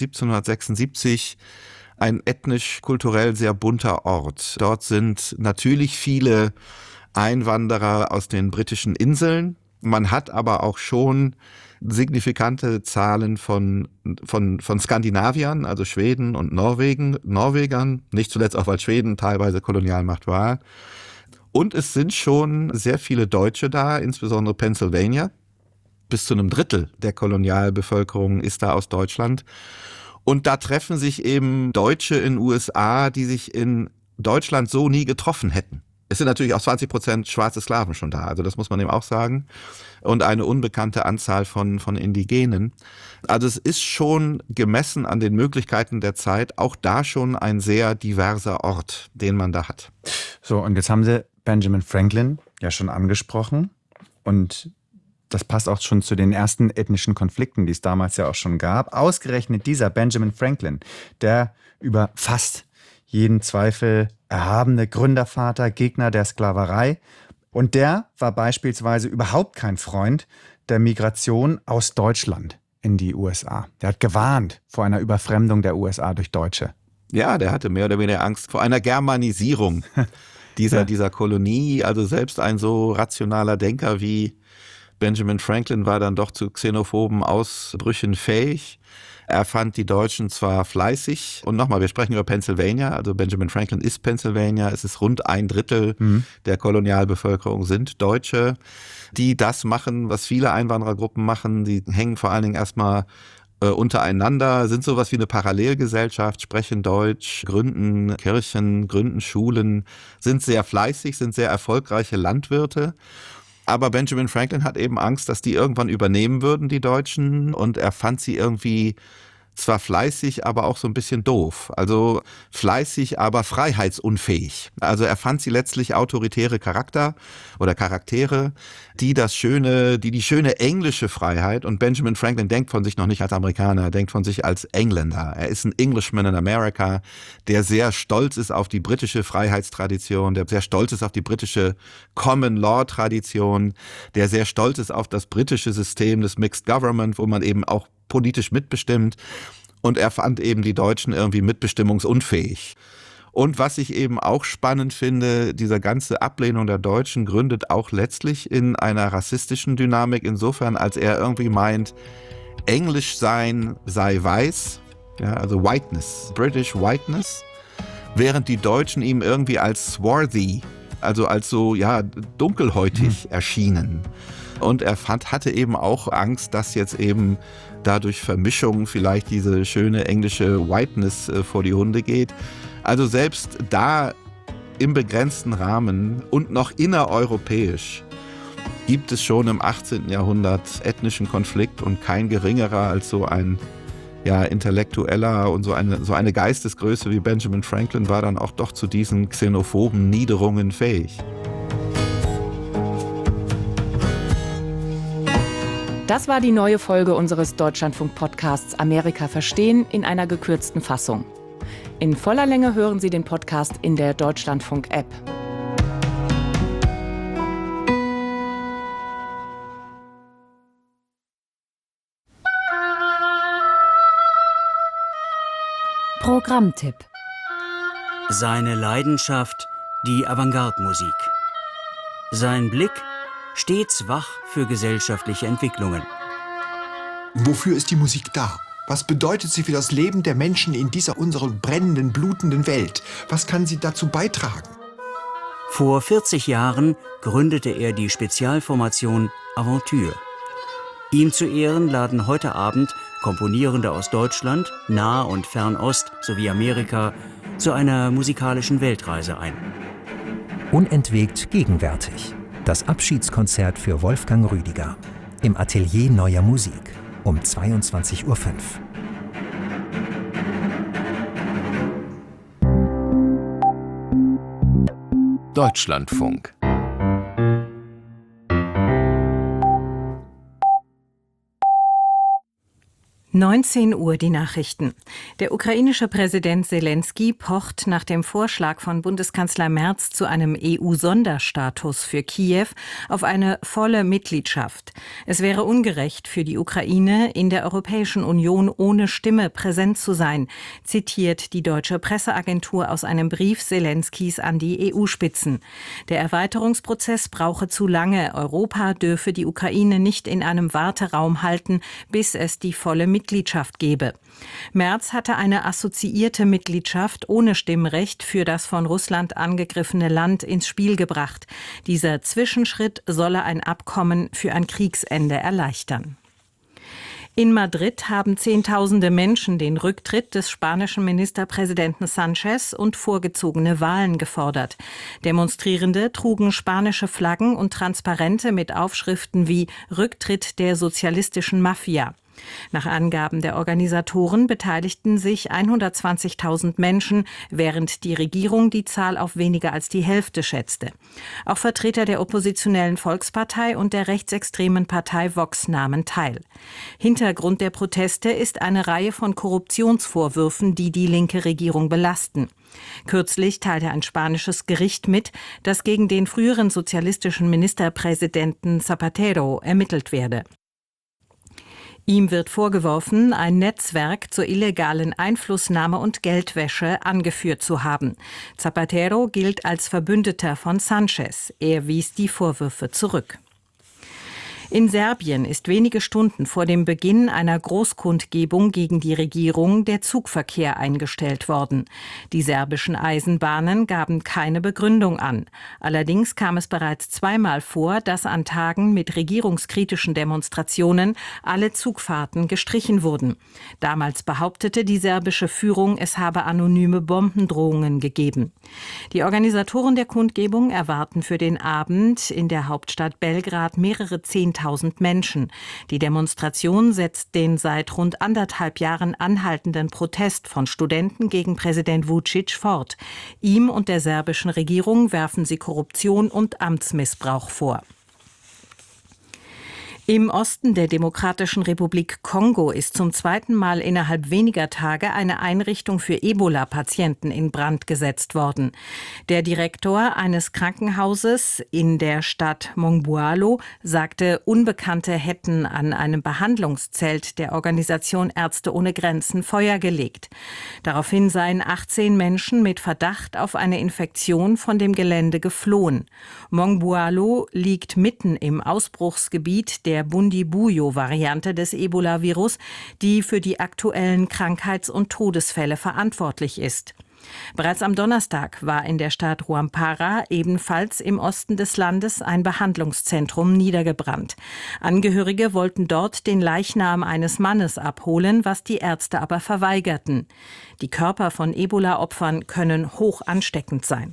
1776 ein ethnisch-kulturell sehr bunter Ort. Dort sind natürlich viele Einwanderer aus den britischen Inseln. Man hat aber auch schon signifikante Zahlen von Skandinaviern, also Schweden und Norwegern, nicht zuletzt auch, weil Schweden teilweise Kolonialmacht war. Und es sind schon sehr viele Deutsche da, insbesondere Pennsylvania. Bis zu einem Drittel der Kolonialbevölkerung ist da aus Deutschland. Und da treffen sich eben Deutsche in den USA, die sich in Deutschland so nie getroffen hätten. Es sind natürlich auch 20% schwarze Sklaven schon da, also das muss man eben auch sagen. Und eine unbekannte Anzahl von Indigenen. Also es ist schon gemessen an den Möglichkeiten der Zeit auch da schon ein sehr diverser Ort, den man da hat. So, und jetzt haben Sie Benjamin Franklin ja schon angesprochen. Und das passt auch schon zu den ersten ethnischen Konflikten, die es damals ja auch schon gab. Ausgerechnet dieser Benjamin Franklin, der über fast jeden Zweifel erhabene Gründervater, Gegner der Sklaverei. Und der war beispielsweise überhaupt kein Freund der Migration aus Deutschland in die USA. Der hat gewarnt vor einer Überfremdung der USA durch Deutsche. Ja, der hatte mehr oder weniger Angst vor einer Germanisierung dieser Kolonie. Also selbst ein so rationaler Denker wie Benjamin Franklin war dann doch zu xenophoben Ausbrüchen fähig. Er fand die Deutschen zwar fleißig, und nochmal, wir sprechen über Pennsylvania, also Benjamin Franklin ist Pennsylvania, es ist rund 1/3 der Kolonialbevölkerung sind Deutsche, die das machen, was viele Einwanderergruppen machen, die hängen vor allen Dingen erstmal untereinander, sind sowas wie eine Parallelgesellschaft, sprechen Deutsch, gründen Kirchen, gründen Schulen, sind sehr fleißig, sind sehr erfolgreiche Landwirte. Aber Benjamin Franklin hat eben Angst, dass die irgendwann übernehmen würden, die Deutschen. Und er fand sie irgendwie zwar fleißig, aber auch so ein bisschen doof. Also fleißig, aber freiheitsunfähig. Also er fand sie letztlich autoritäre Charaktere, die die schöne englische Freiheit, und Benjamin Franklin denkt von sich noch nicht als Amerikaner, er denkt von sich als Engländer. Er ist ein Englishman in America, der sehr stolz ist auf die britische Freiheitstradition, der sehr stolz ist auf die britische Common-Law-Tradition, der sehr stolz ist auf das britische System des Mixed Government, wo man eben auch politisch mitbestimmt, und er fand eben die Deutschen irgendwie mitbestimmungsunfähig. Und was ich eben auch spannend finde, diese ganze Ablehnung der Deutschen gründet auch letztlich in einer rassistischen Dynamik, insofern als er irgendwie meint, Englisch sein sei weiß, ja, also Whiteness, British Whiteness, während die Deutschen ihm irgendwie als swarthy, also als so dunkelhäutig erschienen. Und er hatte eben auch Angst, dass jetzt eben dadurch Vermischung vielleicht diese schöne englische Whiteness vor die Hunde geht. Also selbst da im begrenzten Rahmen und noch innereuropäisch gibt es schon im 18. Jahrhundert ethnischen Konflikt, und kein geringerer als so ein Intellektueller und so eine Geistesgröße wie Benjamin Franklin war dann auch doch zu diesen xenophoben Niederungen fähig. Das war die neue Folge unseres Deutschlandfunk-Podcasts Amerika verstehen in einer gekürzten Fassung. In voller Länge hören Sie den Podcast in der Deutschlandfunk-App. Programmtipp. Seine Leidenschaft, die Avantgarde-Musik. Sein Blick, stets wach für gesellschaftliche Entwicklungen. Wofür ist die Musik da? Was bedeutet sie für das Leben der Menschen in dieser unserer brennenden, blutenden Welt? Was kann sie dazu beitragen? Vor 40 Jahren gründete er die Spezialformation Aventure. Ihm zu Ehren laden heute Abend Komponierende aus Deutschland, Nah- und Fernost sowie Amerika zu einer musikalischen Weltreise ein. Unentwegt gegenwärtig. Das Abschiedskonzert für Wolfgang Rüdiger. Im Atelier Neuer Musik um 22:05 Uhr. Deutschlandfunk. 19 Uhr die Nachrichten. Der ukrainische Präsident Selenskyj pocht nach dem Vorschlag von Bundeskanzler Merz zu einem EU-Sonderstatus für Kiew auf eine volle Mitgliedschaft. Es wäre ungerecht für die Ukraine, in der Europäischen Union ohne Stimme präsent zu sein, zitiert die deutsche Presseagentur aus einem Brief Selenskyjs an die EU-Spitzen. Der Erweiterungsprozess brauche zu lange. Europa dürfe die Ukraine nicht in einem Warteraum halten, bis es die volle Mitgliedschaft gebe. Merz hatte eine assoziierte Mitgliedschaft ohne Stimmrecht für das von Russland angegriffene Land ins Spiel gebracht. Dieser Zwischenschritt solle ein Abkommen für ein Kriegsende erleichtern. In Madrid haben Zehntausende Menschen den Rücktritt des spanischen Ministerpräsidenten Sánchez und vorgezogene Wahlen gefordert. Demonstrierende trugen spanische Flaggen und Transparente mit Aufschriften wie Rücktritt der sozialistischen Mafia. Nach Angaben der Organisatoren beteiligten sich 120.000 Menschen, während die Regierung die Zahl auf weniger als die Hälfte schätzte. Auch Vertreter der oppositionellen Volkspartei und der rechtsextremen Partei Vox nahmen teil. Hintergrund der Proteste ist eine Reihe von Korruptionsvorwürfen, die die linke Regierung belasten. Kürzlich teilte ein spanisches Gericht mit, dass gegen den früheren sozialistischen Ministerpräsidenten Zapatero ermittelt werde. Ihm wird vorgeworfen, ein Netzwerk zur illegalen Einflussnahme und Geldwäsche angeführt zu haben. Zapatero gilt als Verbündeter von Sánchez. Er wies die Vorwürfe zurück. In Serbien ist wenige Stunden vor dem Beginn einer Großkundgebung gegen die Regierung der Zugverkehr eingestellt worden. Die serbischen Eisenbahnen gaben keine Begründung an. Allerdings kam es bereits zweimal vor, dass an Tagen mit regierungskritischen Demonstrationen alle Zugfahrten gestrichen wurden. Damals behauptete die serbische Führung, es habe anonyme Bombendrohungen gegeben. Die Organisatoren der Kundgebung erwarten für den Abend in der Hauptstadt Belgrad mehrere 10.000 Menschen. Die Demonstration setzt den seit rund 1,5 Jahren anhaltenden Protest von Studenten gegen Präsident Vučić fort. Ihm und der serbischen Regierung werfen sie Korruption und Amtsmissbrauch vor. Im Osten der Demokratischen Republik Kongo ist zum zweiten Mal innerhalb weniger Tage eine Einrichtung für Ebola-Patienten in Brand gesetzt worden. Der Direktor eines Krankenhauses in der Stadt Mongbualo sagte, Unbekannte hätten an einem Behandlungszelt der Organisation Ärzte ohne Grenzen Feuer gelegt. Daraufhin seien 18 Menschen mit Verdacht auf eine Infektion von dem Gelände geflohen. Mongbualo liegt mitten im Ausbruchsgebiet der Bundibugyo-Variante des Ebola-Virus, die für die aktuellen Krankheits- und Todesfälle verantwortlich ist. Bereits am Donnerstag war in der Stadt Rwampara, ebenfalls im Osten des Landes, ein Behandlungszentrum niedergebrannt. Angehörige wollten dort den Leichnam eines Mannes abholen, was die Ärzte aber verweigerten. Die Körper von Ebola-Opfern können hoch ansteckend sein.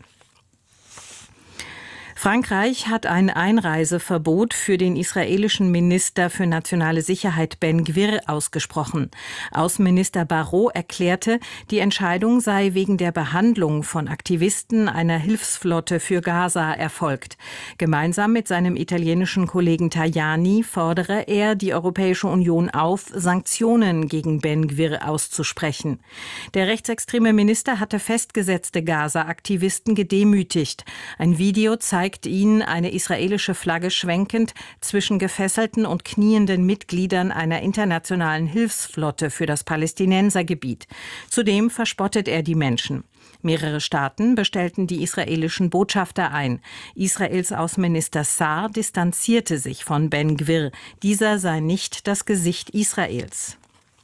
Frankreich hat ein Einreiseverbot für den israelischen Minister für nationale Sicherheit Ben Gvir ausgesprochen. Außenminister Barrot erklärte, die Entscheidung sei wegen der Behandlung von Aktivisten einer Hilfsflotte für Gaza erfolgt. Gemeinsam mit seinem italienischen Kollegen Tajani fordere er die Europäische Union auf, Sanktionen gegen Ben Gvir auszusprechen. Der rechtsextreme Minister hatte festgesetzte Gaza-Aktivisten gedemütigt. Ein Video zeigt zeigt ihn, eine israelische Flagge schwenkend, zwischen gefesselten und knienden Mitgliedern einer internationalen Hilfsflotte für das Palästinensergebiet. Zudem verspottet er die Menschen. Mehrere Staaten bestellten die israelischen Botschafter ein. Israels Außenminister Saar distanzierte sich von Ben Gvir. Dieser sei nicht das Gesicht Israels.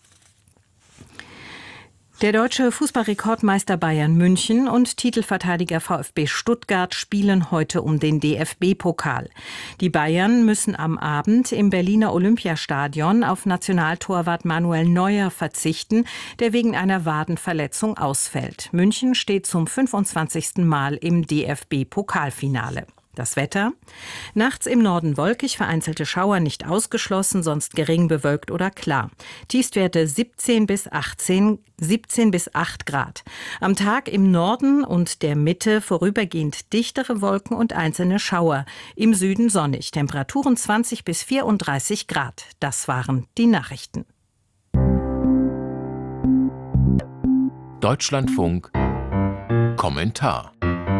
Der deutsche Fußballrekordmeister Bayern München und Titelverteidiger VfB Stuttgart spielen heute um den DFB-Pokal. Die Bayern müssen am Abend im Berliner Olympiastadion auf Nationaltorwart Manuel Neuer verzichten, der wegen einer Wadenverletzung ausfällt. München steht zum 25. Mal im DFB-Pokalfinale. Das Wetter? Nachts im Norden wolkig, vereinzelte Schauer nicht ausgeschlossen, sonst gering bewölkt oder klar. Tiefstwerte 17 bis 8 Grad. Am Tag im Norden und der Mitte vorübergehend dichtere Wolken und einzelne Schauer. Im Süden sonnig. Temperaturen 20 bis 34 Grad. Das waren die Nachrichten. Deutschlandfunk Kommentar.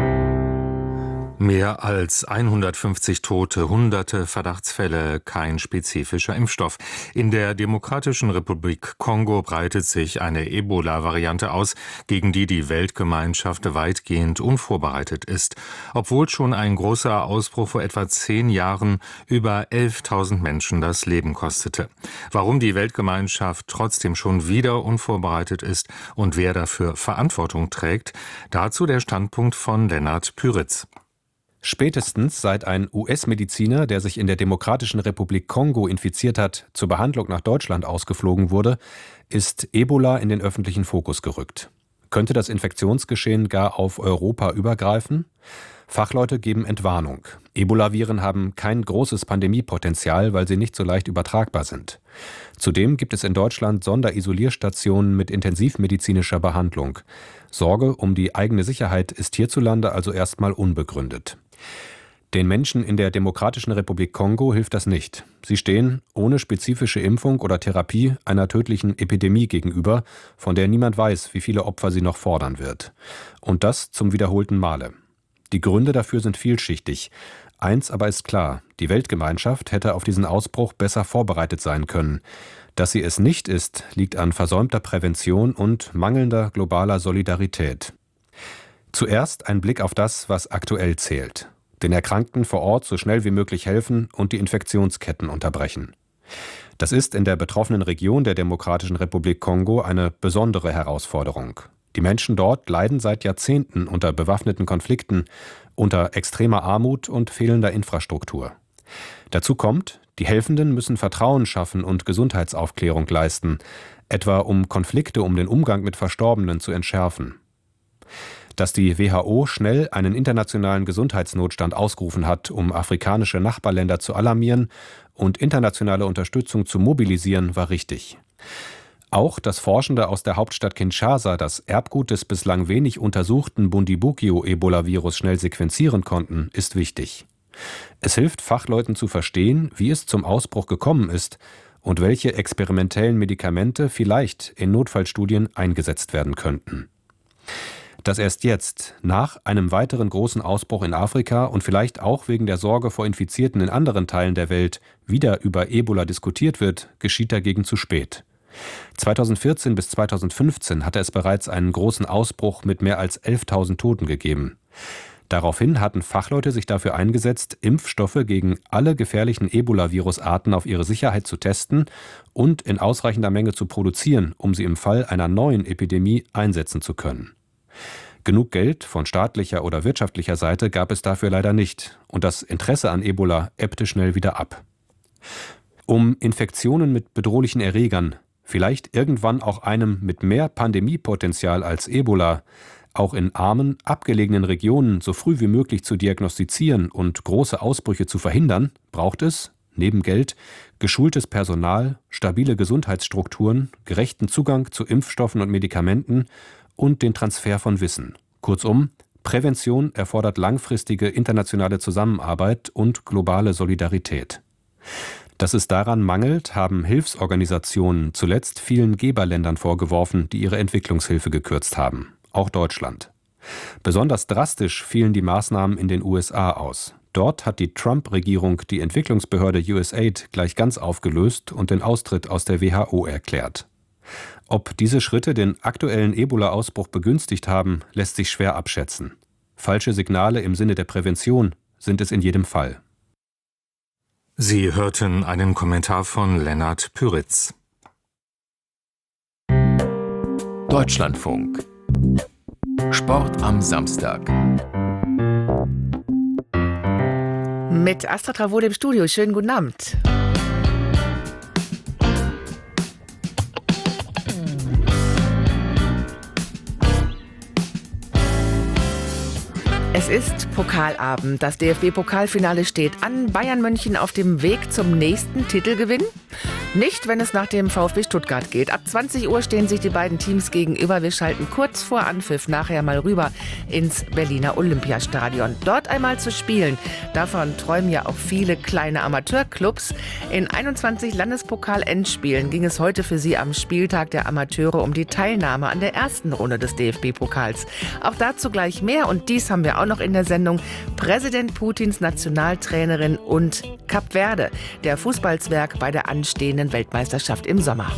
Mehr als 150 Tote, hunderte Verdachtsfälle, kein spezifischer Impfstoff. In der Demokratischen Republik Kongo breitet sich eine Ebola-Variante aus, gegen die die Weltgemeinschaft weitgehend unvorbereitet ist. Obwohl schon ein großer Ausbruch vor etwa 10 Jahren über 11.000 Menschen das Leben kostete. Warum die Weltgemeinschaft trotzdem schon wieder unvorbereitet ist und wer dafür Verantwortung trägt, dazu der Standpunkt von Lennart Püritz. Spätestens seit ein US-Mediziner, der sich in der Demokratischen Republik Kongo infiziert hat, zur Behandlung nach Deutschland ausgeflogen wurde, ist Ebola in den öffentlichen Fokus gerückt. Könnte das Infektionsgeschehen gar auf Europa übergreifen? Fachleute geben Entwarnung. Ebola-Viren haben kein großes Pandemiepotenzial, weil sie nicht so leicht übertragbar sind. Zudem gibt es in Deutschland Sonderisolierstationen mit intensivmedizinischer Behandlung. Sorge um die eigene Sicherheit ist hierzulande also erstmal unbegründet. Den Menschen in der Demokratischen Republik Kongo hilft das nicht. Sie stehen ohne spezifische Impfung oder Therapie einer tödlichen Epidemie gegenüber, von der niemand weiß, wie viele Opfer sie noch fordern wird. Und das zum wiederholten Male. Die Gründe dafür sind vielschichtig. Eins aber ist klar, die Weltgemeinschaft hätte auf diesen Ausbruch besser vorbereitet sein können. Dass sie es nicht ist, liegt an versäumter Prävention und mangelnder globaler Solidarität. Zuerst ein Blick auf das, was aktuell zählt. Den Erkrankten vor Ort so schnell wie möglich helfen und die Infektionsketten unterbrechen. Das ist in der betroffenen Region der Demokratischen Republik Kongo eine besondere Herausforderung. Die Menschen dort leiden seit Jahrzehnten unter bewaffneten Konflikten, unter extremer Armut und fehlender Infrastruktur. Dazu kommt, die Helfenden müssen Vertrauen schaffen und Gesundheitsaufklärung leisten, etwa um Konflikte um den Umgang mit Verstorbenen zu entschärfen. Dass die WHO schnell einen internationalen Gesundheitsnotstand ausgerufen hat, um afrikanische Nachbarländer zu alarmieren und internationale Unterstützung zu mobilisieren, war richtig. Auch dass Forschende aus der Hauptstadt Kinshasa das Erbgut des bislang wenig untersuchten Bundibugyo-Ebola-Virus schnell sequenzieren konnten, ist wichtig. Es hilft Fachleuten zu verstehen, wie es zum Ausbruch gekommen ist und welche experimentellen Medikamente vielleicht in Notfallstudien eingesetzt werden könnten. Dass erst jetzt, nach einem weiteren großen Ausbruch in Afrika und vielleicht auch wegen der Sorge vor Infizierten in anderen Teilen der Welt, wieder über Ebola diskutiert wird, geschieht dagegen zu spät. 2014 bis 2015 hatte es bereits einen großen Ausbruch mit mehr als 11.000 Toten gegeben. Daraufhin hatten Fachleute sich dafür eingesetzt, Impfstoffe gegen alle gefährlichen Ebola-Virusarten auf ihre Sicherheit zu testen und in ausreichender Menge zu produzieren, um sie im Fall einer neuen Epidemie einsetzen zu können. Genug Geld von staatlicher oder wirtschaftlicher Seite gab es dafür leider nicht und das Interesse an Ebola ebbte schnell wieder ab. Um Infektionen mit bedrohlichen Erregern, vielleicht irgendwann auch einem mit mehr Pandemiepotenzial als Ebola, auch in armen, abgelegenen Regionen so früh wie möglich zu diagnostizieren und große Ausbrüche zu verhindern, braucht es, neben Geld, geschultes Personal, stabile Gesundheitsstrukturen, gerechten Zugang zu Impfstoffen und Medikamenten und den Transfer von Wissen. Kurzum, Prävention erfordert langfristige internationale Zusammenarbeit und globale Solidarität. Dass es daran mangelt, haben Hilfsorganisationen zuletzt vielen Geberländern vorgeworfen, die ihre Entwicklungshilfe gekürzt haben. Auch Deutschland. Besonders drastisch fielen die Maßnahmen in den USA aus. Dort hat die Trump-Regierung die Entwicklungsbehörde USAID gleich ganz aufgelöst und den Austritt aus der WHO erklärt. Ob diese Schritte den aktuellen Ebola-Ausbruch begünstigt haben, lässt sich schwer abschätzen. Falsche Signale im Sinne der Prävention sind es in jedem Fall. Sie hörten einen Kommentar von Lennart Püritz. Deutschlandfunk. Sport am Samstag. Mit Astra Travode im Studio. Schönen guten Abend. Es ist Pokalabend. Das DFB-Pokalfinale steht an. Bayern München auf dem Weg zum nächsten Titelgewinn? Nicht, wenn es nach dem VfB Stuttgart geht. Ab 20 Uhr stehen sich die beiden Teams gegenüber. Wir schalten kurz vor Anpfiff nachher mal rüber ins Berliner Olympiastadion. Dort einmal zu spielen, davon träumen ja auch viele kleine Amateurclubs. In 21 Landespokal-Endspielen ging es heute für sie am Spieltag der Amateure um die Teilnahme an der ersten Runde des DFB-Pokals. Auch dazu gleich mehr und dies haben wir auch noch in der Sendung. Präsident Putins Nationaltrainerin und Kap Verde, der Fußballzwerg bei der anstehenden Weltmeisterschaft im Sommer.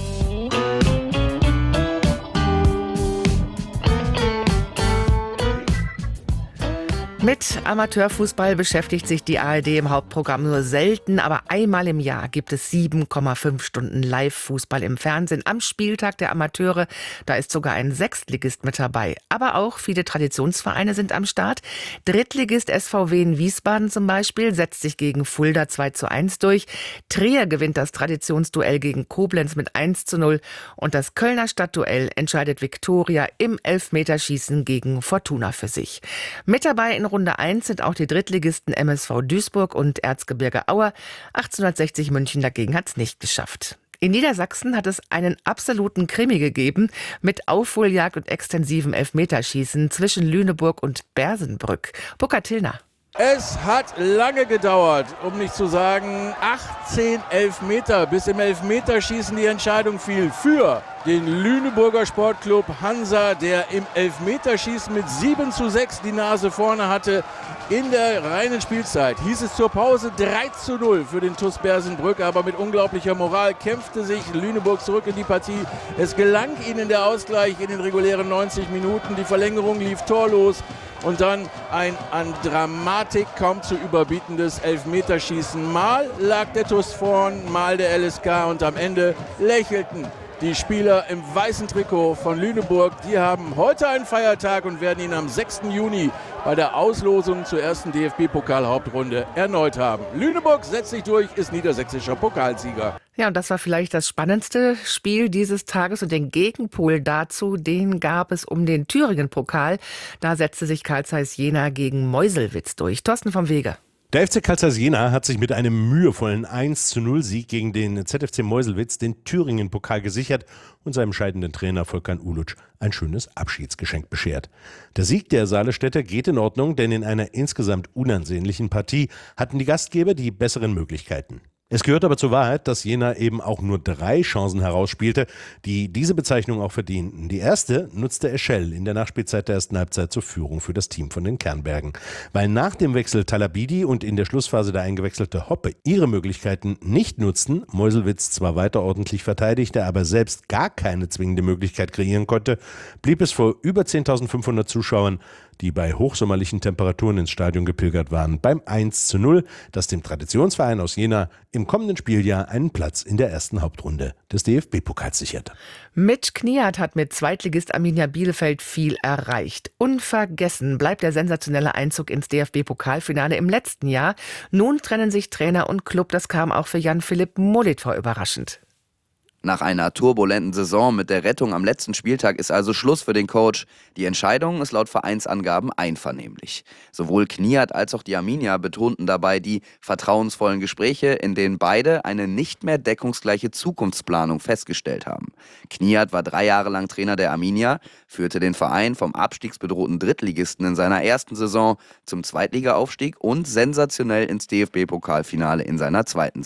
Mit Amateurfußball beschäftigt sich die ARD im Hauptprogramm nur selten, aber einmal im Jahr gibt es 7,5 Stunden Live-Fußball im Fernsehen am Spieltag der Amateure. Da ist sogar ein Sechstligist mit dabei. Aber auch viele Traditionsvereine sind am Start. Drittligist SVW in Wiesbaden zum Beispiel setzt sich gegen Fulda 2:1 durch. Trier gewinnt das Traditionsduell gegen Koblenz mit 1:0. Und das Kölner Stadtduell entscheidet Viktoria im Elfmeterschießen gegen Fortuna für sich. Mit dabei in Runde 1 sind auch die Drittligisten MSV Duisburg und Erzgebirge Aue. 1860 München dagegen hat es nicht geschafft. In Niedersachsen hat es einen absoluten Krimi gegeben mit Aufholjagd und extensivem Elfmeterschießen zwischen Lüneburg und Bersenbrück. Burkhard Tillner. Es hat lange gedauert, um nicht zu sagen 18 Elfmeter, bis im Elfmeterschießen die Entscheidung fiel für den Lüneburger Sportclub Hansa, der im Elfmeterschießen mit 7:6 die Nase vorne hatte. In der reinen Spielzeit hieß es zur Pause 3:0 für den TuS Bersenbrück, aber mit unglaublicher Moral kämpfte sich Lüneburg zurück in die Partie. Es gelang ihnen der Ausgleich in den regulären 90 Minuten. Die Verlängerung lief torlos. Und dann ein an Dramatik kaum zu überbietendes Elfmeterschießen. Mal lag der TuS vorn, mal der LSK und am Ende lächelten die Spieler im weißen Trikot von Lüneburg. Die haben heute einen Feiertag und werden ihn am 6. Juni bei der Auslosung zur ersten DFB-Pokal-Hauptrunde erneut haben. Lüneburg setzt sich durch, ist niedersächsischer Pokalsieger. Ja, und das war vielleicht das spannendste Spiel dieses Tages und den Gegenpol dazu, den gab es um den Thüringen-Pokal. Da setzte sich Carl Zeiss Jena gegen Meuselwitz durch. Thorsten vom Wege. Der FC Carl Zeiss Jena hat sich mit einem mühevollen 1:0-Sieg gegen den ZFC Meuselwitz den Thüringen-Pokal gesichert und seinem scheidenden Trainer Volkan Uluc ein schönes Abschiedsgeschenk beschert. Der Sieg der Saalestädter geht in Ordnung, denn in einer insgesamt unansehnlichen Partie hatten die Gastgeber die besseren Möglichkeiten. Es gehört aber zur Wahrheit, dass Jena eben auch nur 3 Chancen herausspielte, die diese Bezeichnung auch verdienten. Die erste nutzte Eschel in der Nachspielzeit der ersten Halbzeit zur Führung für das Team von den Kernbergen. Weil nach dem Wechsel Talabidi und in der Schlussphase der eingewechselte Hoppe ihre Möglichkeiten nicht nutzten, Meuselwitz zwar weiter ordentlich verteidigte, aber selbst gar keine zwingende Möglichkeit kreieren konnte, blieb es vor über 10.500 Zuschauern, die bei hochsommerlichen Temperaturen ins Stadion gepilgert waren, beim 1:0, das dem Traditionsverein aus Jena im kommenden Spieljahr einen Platz in der ersten Hauptrunde des DFB-Pokals sicherte. Mitch Kniat hat mit Zweitligist Arminia Bielefeld viel erreicht. Unvergessen bleibt der sensationelle Einzug ins DFB-Pokalfinale im letzten Jahr. Nun trennen sich Trainer und Club. Das kam auch für Jan-Philipp Molitor überraschend. Nach einer turbulenten Saison mit der Rettung am letzten Spieltag ist also Schluss für den Coach. Die Entscheidung ist laut Vereinsangaben einvernehmlich. Sowohl Kniat als auch die Arminia betonten dabei die vertrauensvollen Gespräche, in denen beide eine nicht mehr deckungsgleiche Zukunftsplanung festgestellt haben. Kniat war 3 Jahre lang Trainer der Arminia, führte den Verein vom abstiegsbedrohten Drittligisten in seiner ersten Saison zum Zweitligaaufstieg und sensationell ins DFB-Pokalfinale in seiner zweiten Saison.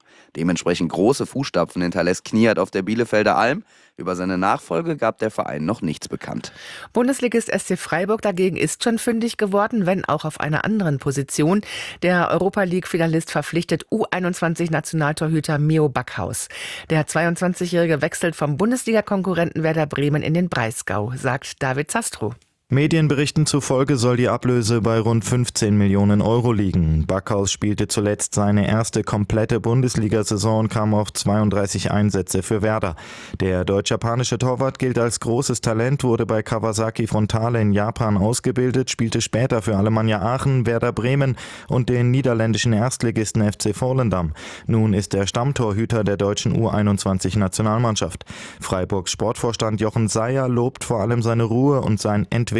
Dementsprechend große Fußstapfen hinterlässt Kniat auf der Bielefelder Alm. Über seine Nachfolge gab der Verein noch nichts bekannt. Bundesligist SC Freiburg dagegen ist schon fündig geworden, wenn auch auf einer anderen Position. Der Europa-League-Finalist verpflichtet U21-Nationaltorhüter Mio Backhaus. Der 22-Jährige wechselt vom Bundesliga-Konkurrenten Werder Bremen in den Breisgau, sagt David Zastrow. Medienberichten zufolge soll die Ablöse bei rund 15 Millionen Euro liegen. Backhaus spielte zuletzt seine erste komplette Bundesliga-Saison und kam auf 32 Einsätze für Werder. Der deutsch-japanische Torwart gilt als großes Talent, wurde bei Kawasaki Frontale in Japan ausgebildet, spielte später für Alemannia Aachen, Werder Bremen und den niederländischen Erstligisten FC Volendam. Nun ist er Stammtorhüter der deutschen U21-Nationalmannschaft. Freiburgs Sportvorstand Jochen Seyer lobt vor allem seine Ruhe und sein Entwicklungspotenzial.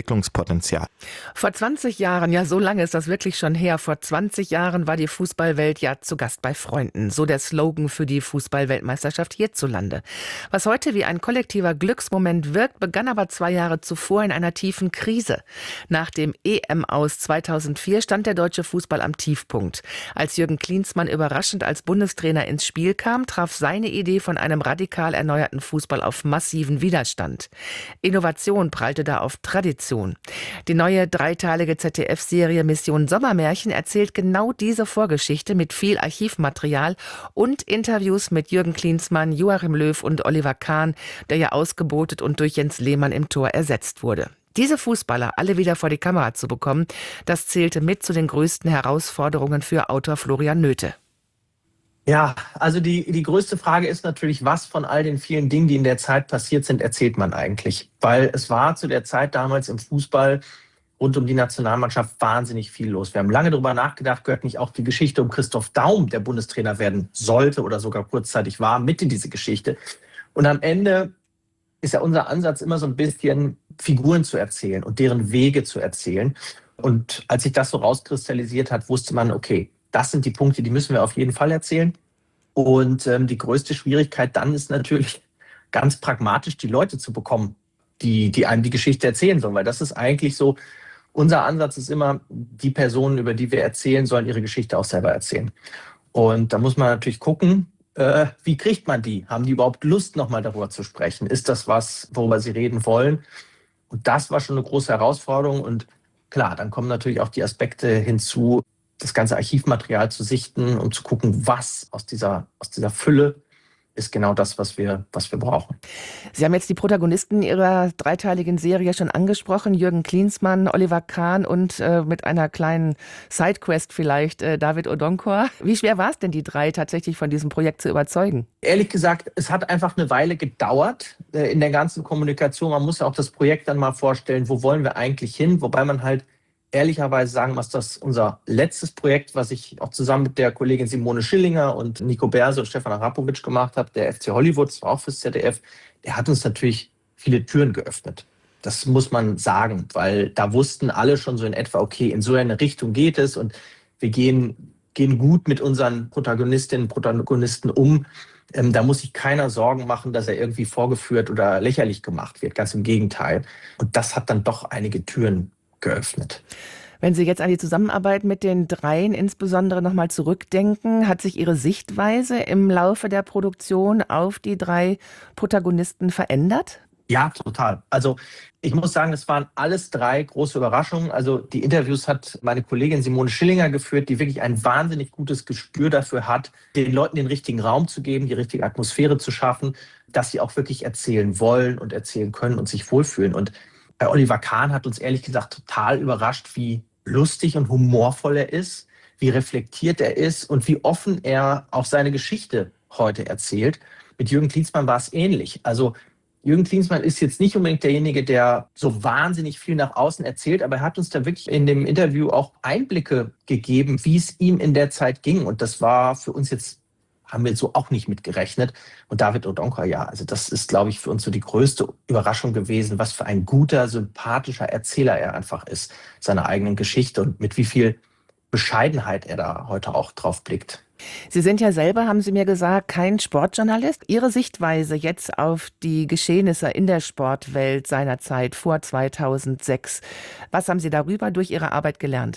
Vor 20 Jahren, ja so lange ist das wirklich schon her, vor 20 Jahren war die Fußballwelt ja zu Gast bei Freunden. So der Slogan für die Fußballweltmeisterschaft hierzulande. Was heute wie ein kollektiver Glücksmoment wirkt, begann aber 2 Jahre zuvor in einer tiefen Krise. Nach dem EM-Aus 2004 stand der deutsche Fußball am Tiefpunkt. Als Jürgen Klinsmann überraschend als Bundestrainer ins Spiel kam, traf seine Idee von einem radikal erneuerten Fußball auf massiven Widerstand. Innovation prallte da auf Tradition. Die neue 3-teilige ZDF-Serie Mission Sommermärchen erzählt genau diese Vorgeschichte mit viel Archivmaterial und Interviews mit Jürgen Klinsmann, Joachim Löw und Oliver Kahn, der ja ausgebotet und durch Jens Lehmann im Tor ersetzt wurde. Diese Fußballer alle wieder vor die Kamera zu bekommen, das zählte mit zu den größten Herausforderungen für Autor Florian Noethe. Ja, also die größte Frage ist natürlich, was von all den vielen Dingen, die in der Zeit passiert sind, erzählt man eigentlich? Weil es war zu der Zeit damals im Fußball rund um die Nationalmannschaft wahnsinnig viel los. Wir haben lange darüber nachgedacht, gehört nicht auch die Geschichte um Christoph Daum, der Bundestrainer werden sollte oder sogar kurzzeitig war, mit in diese Geschichte. Und am Ende ist ja unser Ansatz immer so ein bisschen Figuren zu erzählen und deren Wege zu erzählen. Und als sich das so rauskristallisiert hat, wusste man, okay, das sind die Punkte, die müssen wir auf jeden Fall erzählen. Und die größte Schwierigkeit dann ist natürlich ganz pragmatisch, die Leute zu bekommen, die einem die Geschichte erzählen sollen. Weil das ist eigentlich so, unser Ansatz ist immer, die Personen, über die wir erzählen, sollen ihre Geschichte auch selber erzählen. Und da muss man natürlich gucken, wie kriegt man die? Haben die überhaupt Lust, nochmal darüber zu sprechen? Ist das was, worüber sie reden wollen? Und das war schon eine große Herausforderung. Und klar, dann kommen natürlich auch die Aspekte hinzu, das ganze Archivmaterial zu sichten, um zu gucken, was aus dieser Fülle ist genau das, was wir brauchen. Sie haben jetzt die Protagonisten Ihrer 3-teiligen Serie schon angesprochen, Jürgen Klinsmann, Oliver Kahn und mit einer kleinen Sidequest vielleicht David Odonkor. Wie schwer war es denn, die 3 tatsächlich von diesem Projekt zu überzeugen? Ehrlich gesagt, es hat einfach eine Weile gedauert in der ganzen Kommunikation. Man muss ja auch das Projekt dann mal vorstellen, wo wollen wir eigentlich hin, wobei man halt ehrlicherweise sagen muss, dass unser letztes Projekt, was ich auch zusammen mit der Kollegin Simone Schillinger und Nico Berse und Stefan Arapovic gemacht habe, der FC Hollywood, das war auch fürs ZDF, der hat uns natürlich viele Türen geöffnet. Das muss man sagen, weil da wussten alle schon so in etwa, okay, in so eine Richtung geht es und wir gehen gut mit unseren Protagonistinnen und Protagonisten um. Da muss sich keiner Sorgen machen, dass er irgendwie vorgeführt oder lächerlich gemacht wird, ganz im Gegenteil. Und das hat dann doch einige Türen geöffnet. Wenn Sie jetzt an die Zusammenarbeit mit den 3 insbesondere nochmal zurückdenken, hat sich Ihre Sichtweise im Laufe der Produktion auf die 3 Protagonisten verändert? Ja, total. Also ich muss sagen, es waren alles 3 große Überraschungen. Also die Interviews hat meine Kollegin Simone Schillinger geführt, die wirklich ein wahnsinnig gutes Gespür dafür hat, den Leuten den richtigen Raum zu geben, die richtige Atmosphäre zu schaffen, dass sie auch wirklich erzählen wollen und erzählen können und sich wohlfühlen. Und Oliver Kahn hat uns ehrlich gesagt total überrascht, wie lustig und humorvoll er ist, wie reflektiert er ist und wie offen er auch seine Geschichte heute erzählt. Mit Jürgen Klinsmann war es ähnlich. Also Jürgen Klinsmann ist jetzt nicht unbedingt derjenige, der so wahnsinnig viel nach außen erzählt, aber er hat uns da wirklich in dem Interview auch Einblicke gegeben, wie es ihm in der Zeit ging. Und das war für uns jetzt, haben wir so auch nicht mitgerechnet. Und David Odonkor, ja, also das ist, glaube ich, für uns so die größte Überraschung gewesen, was für ein guter, sympathischer Erzähler er einfach ist, seiner eigenen Geschichte und mit wie viel Bescheidenheit er da heute auch drauf blickt. Sie sind ja selber, haben Sie mir gesagt, kein Sportjournalist. Ihre Sichtweise jetzt auf die Geschehnisse in der Sportwelt seiner Zeit vor 2006, was haben Sie darüber durch Ihre Arbeit gelernt?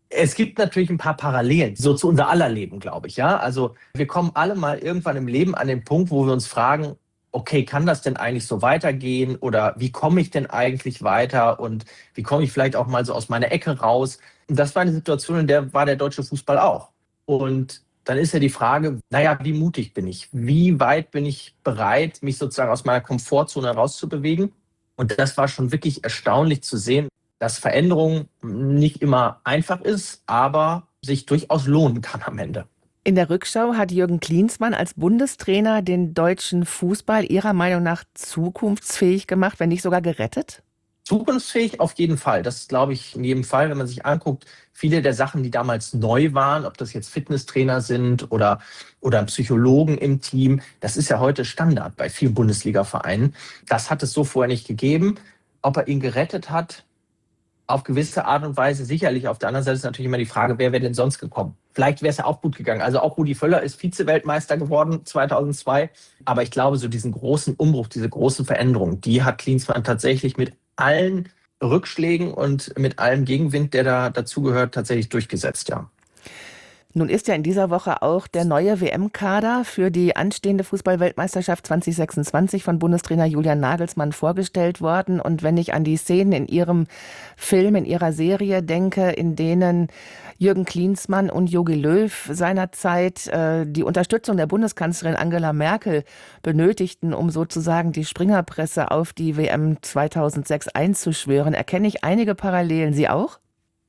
Es gibt natürlich ein paar Parallelen, so zu unser aller Leben, glaube ich. Ja? Also wir kommen alle mal irgendwann im Leben an den Punkt, wo wir uns fragen, okay, kann das denn eigentlich so weitergehen oder wie komme ich denn eigentlich weiter und wie komme ich vielleicht auch mal so aus meiner Ecke raus? Und das war eine Situation, in der war der deutsche Fußball auch. Und dann ist ja die Frage, wie mutig bin ich? Wie weit bin ich bereit, mich sozusagen aus meiner Komfortzone rauszubewegen? Und das war schon wirklich erstaunlich zu sehen, dass Veränderung nicht immer einfach ist, aber sich durchaus lohnen kann am Ende. In der Rückschau hat Jürgen Klinsmann als Bundestrainer den deutschen Fußball Ihrer Meinung nach zukunftsfähig gemacht, wenn nicht sogar gerettet? Zukunftsfähig auf jeden Fall. Das glaube ich in jedem Fall, wenn man sich anguckt, viele der Sachen, die damals neu waren, ob das jetzt Fitnesstrainer sind oder Psychologen im Team, das ist ja heute Standard bei vielen Bundesliga-Vereinen. Das hat es so vorher nicht gegeben. Ob er ihn gerettet hat, auf gewisse Art und Weise sicherlich. Auf der anderen Seite ist natürlich immer die Frage, wer wäre denn sonst gekommen? Vielleicht wäre es ja auch gut gegangen. Also auch Rudi Völler ist Vize-Weltmeister geworden 2002. Aber ich glaube, so diesen großen Umbruch, diese großen Veränderungen, die hat Klinsmann tatsächlich mit allen Rückschlägen und mit allem Gegenwind, der da dazugehört, tatsächlich durchgesetzt, ja. Nun ist ja in dieser Woche auch der neue WM-Kader für die anstehende Fußball-Weltmeisterschaft 2026 von Bundestrainer Julian Nagelsmann vorgestellt worden. Und wenn ich an die Szenen in Ihrem Film, in Ihrer Serie denke, in denen Jürgen Klinsmann und Jogi Löw seinerzeit die Unterstützung der Bundeskanzlerin Angela Merkel benötigten, um sozusagen die Springerpresse auf die WM 2006 einzuschwören, erkenne ich einige Parallelen. Sie auch?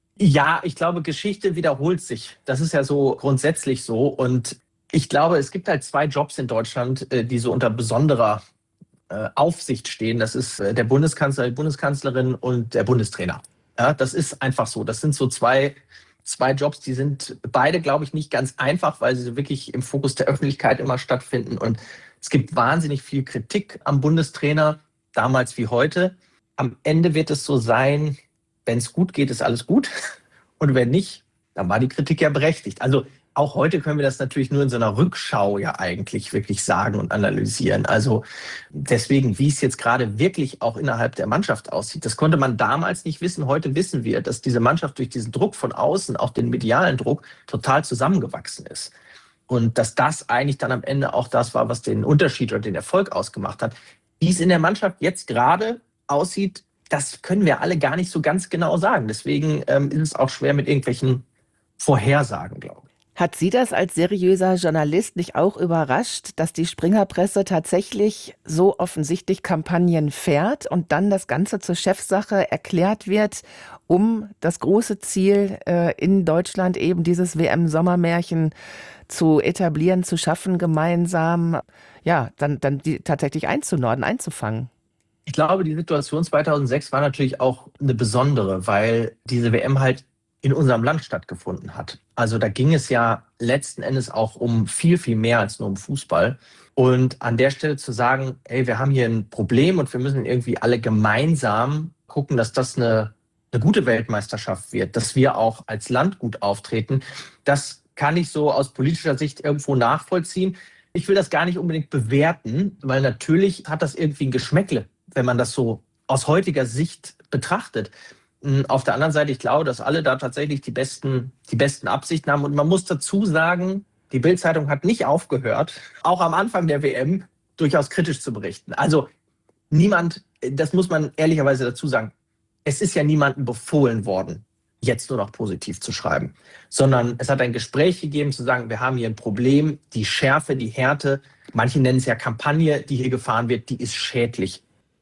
Ja, ich glaube, Geschichte wiederholt sich. Das ist ja so grundsätzlich so. Und ich glaube, es gibt halt 2 Jobs in Deutschland, die so unter besonderer Aufsicht stehen. Das ist der Bundeskanzler, die Bundeskanzlerin und der Bundestrainer. Ja, das ist einfach so. Das sind so zwei Jobs, die sind beide, glaube ich, nicht ganz einfach, weil sie wirklich im Fokus der Öffentlichkeit immer stattfinden. Und es gibt wahnsinnig viel Kritik am Bundestrainer, damals wie heute. Am Ende wird es so sein, wenn es gut geht, ist alles gut. Und wenn nicht, dann war die Kritik ja berechtigt. Also auch heute können wir das natürlich nur in so einer Rückschau ja eigentlich wirklich sagen und analysieren. Also deswegen, wie es jetzt gerade wirklich auch innerhalb der Mannschaft aussieht, das konnte man damals nicht wissen. Heute wissen wir, dass diese Mannschaft durch diesen Druck von außen, auch den medialen Druck, total zusammengewachsen ist. Und dass das eigentlich dann am Ende auch das war, was den Unterschied oder den Erfolg ausgemacht hat. Wie es in der Mannschaft jetzt gerade aussieht, das können wir alle gar nicht so ganz genau sagen. Deswegen ist es auch schwer mit irgendwelchen Vorhersagen, glaube ich. Hat Sie das als seriöser Journalist nicht auch überrascht, dass die Springerpresse tatsächlich so offensichtlich Kampagnen fährt und dann das Ganze zur Chefsache erklärt wird, um das große Ziel in Deutschland eben dieses WM-Sommermärchen zu etablieren, zu schaffen, gemeinsam, ja, dann die tatsächlich einzunorden, einzufangen? Ich glaube, die Situation 2006 war natürlich auch eine besondere, weil diese WM halt in unserem Land stattgefunden hat. Also da ging es ja letzten Endes auch um viel, viel mehr als nur um Fußball. Und an der Stelle zu sagen, ey, wir haben hier ein Problem und wir müssen irgendwie alle gemeinsam gucken, dass das eine gute Weltmeisterschaft wird, dass wir auch als Land gut auftreten, das kann ich so aus politischer Sicht irgendwo nachvollziehen. Ich will das gar nicht unbedingt bewerten, weil natürlich hat das irgendwie ein Geschmäckle, wenn man das so aus heutiger Sicht betrachtet. Auf der anderen Seite, ich glaube, dass alle da tatsächlich die besten Absichten haben. Und man muss dazu sagen, die Bild-Zeitung hat nicht aufgehört, auch am Anfang der WM durchaus kritisch zu berichten. Also niemand, das muss man ehrlicherweise dazu sagen, es ist ja niemandem befohlen worden, jetzt nur noch positiv zu schreiben. Sondern es hat ein Gespräch gegeben, zu sagen, wir haben hier ein Problem, die Schärfe, die Härte, manche nennen es ja Kampagne, die hier gefahren wird, die ist schädlich.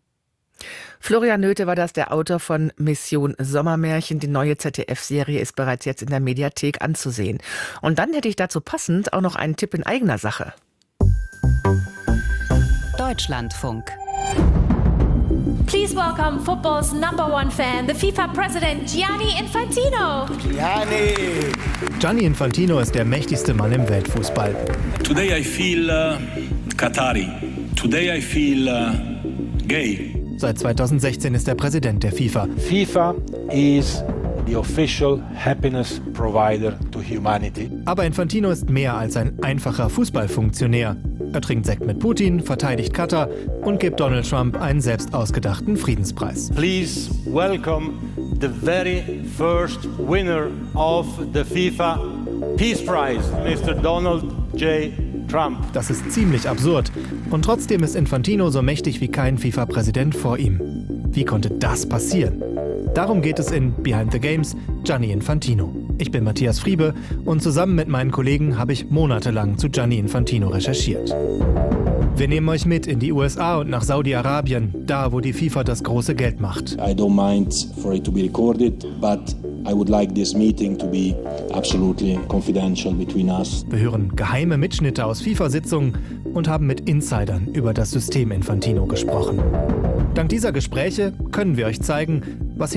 Florian Noethe war das, der Autor von Mission Sommermärchen. Die neue ZDF-Serie ist bereits jetzt in der Mediathek anzusehen. Und dann hätte ich dazu passend auch noch einen Tipp in eigener Sache. Deutschlandfunk. Please welcome football's #1 fan, the FIFA president Gianni Infantino. Gianni Infantino ist der mächtigste Mann im Weltfußball. Today I feel Qatari. Today I feel gay. Seit 2016 ist er Präsident der FIFA. FIFA is the official happiness provider to humanity. Aber Infantino ist mehr als ein einfacher Fußballfunktionär. Er trinkt Sekt mit Putin, verteidigt Katar und gibt Donald Trump einen selbst ausgedachten Friedenspreis. Please welcome the very first winner of the FIFA Peace Prize, Mr. Donald J. Trump. Das ist ziemlich absurd. Und trotzdem ist Infantino so mächtig wie kein FIFA-Präsident vor ihm. Wie konnte das passieren? Darum geht es in Behind the Games, Gianni Infantino. Ich bin Matthias Friebe und zusammen mit meinen Kollegen habe ich monatelang zu Gianni Infantino recherchiert. Wir nehmen euch mit in die USA und nach Saudi-Arabien, da wo die FIFA das große Geld macht. I don't mind for it to be recorded, but I would like this meeting to be absolutely confidential between us. Wir hören geheime Mitschnitte aus FIFA-Sitzungen und haben mit Insidern über das System Infantino gesprochen. Dank dieser Gespräche können wir euch zeigen,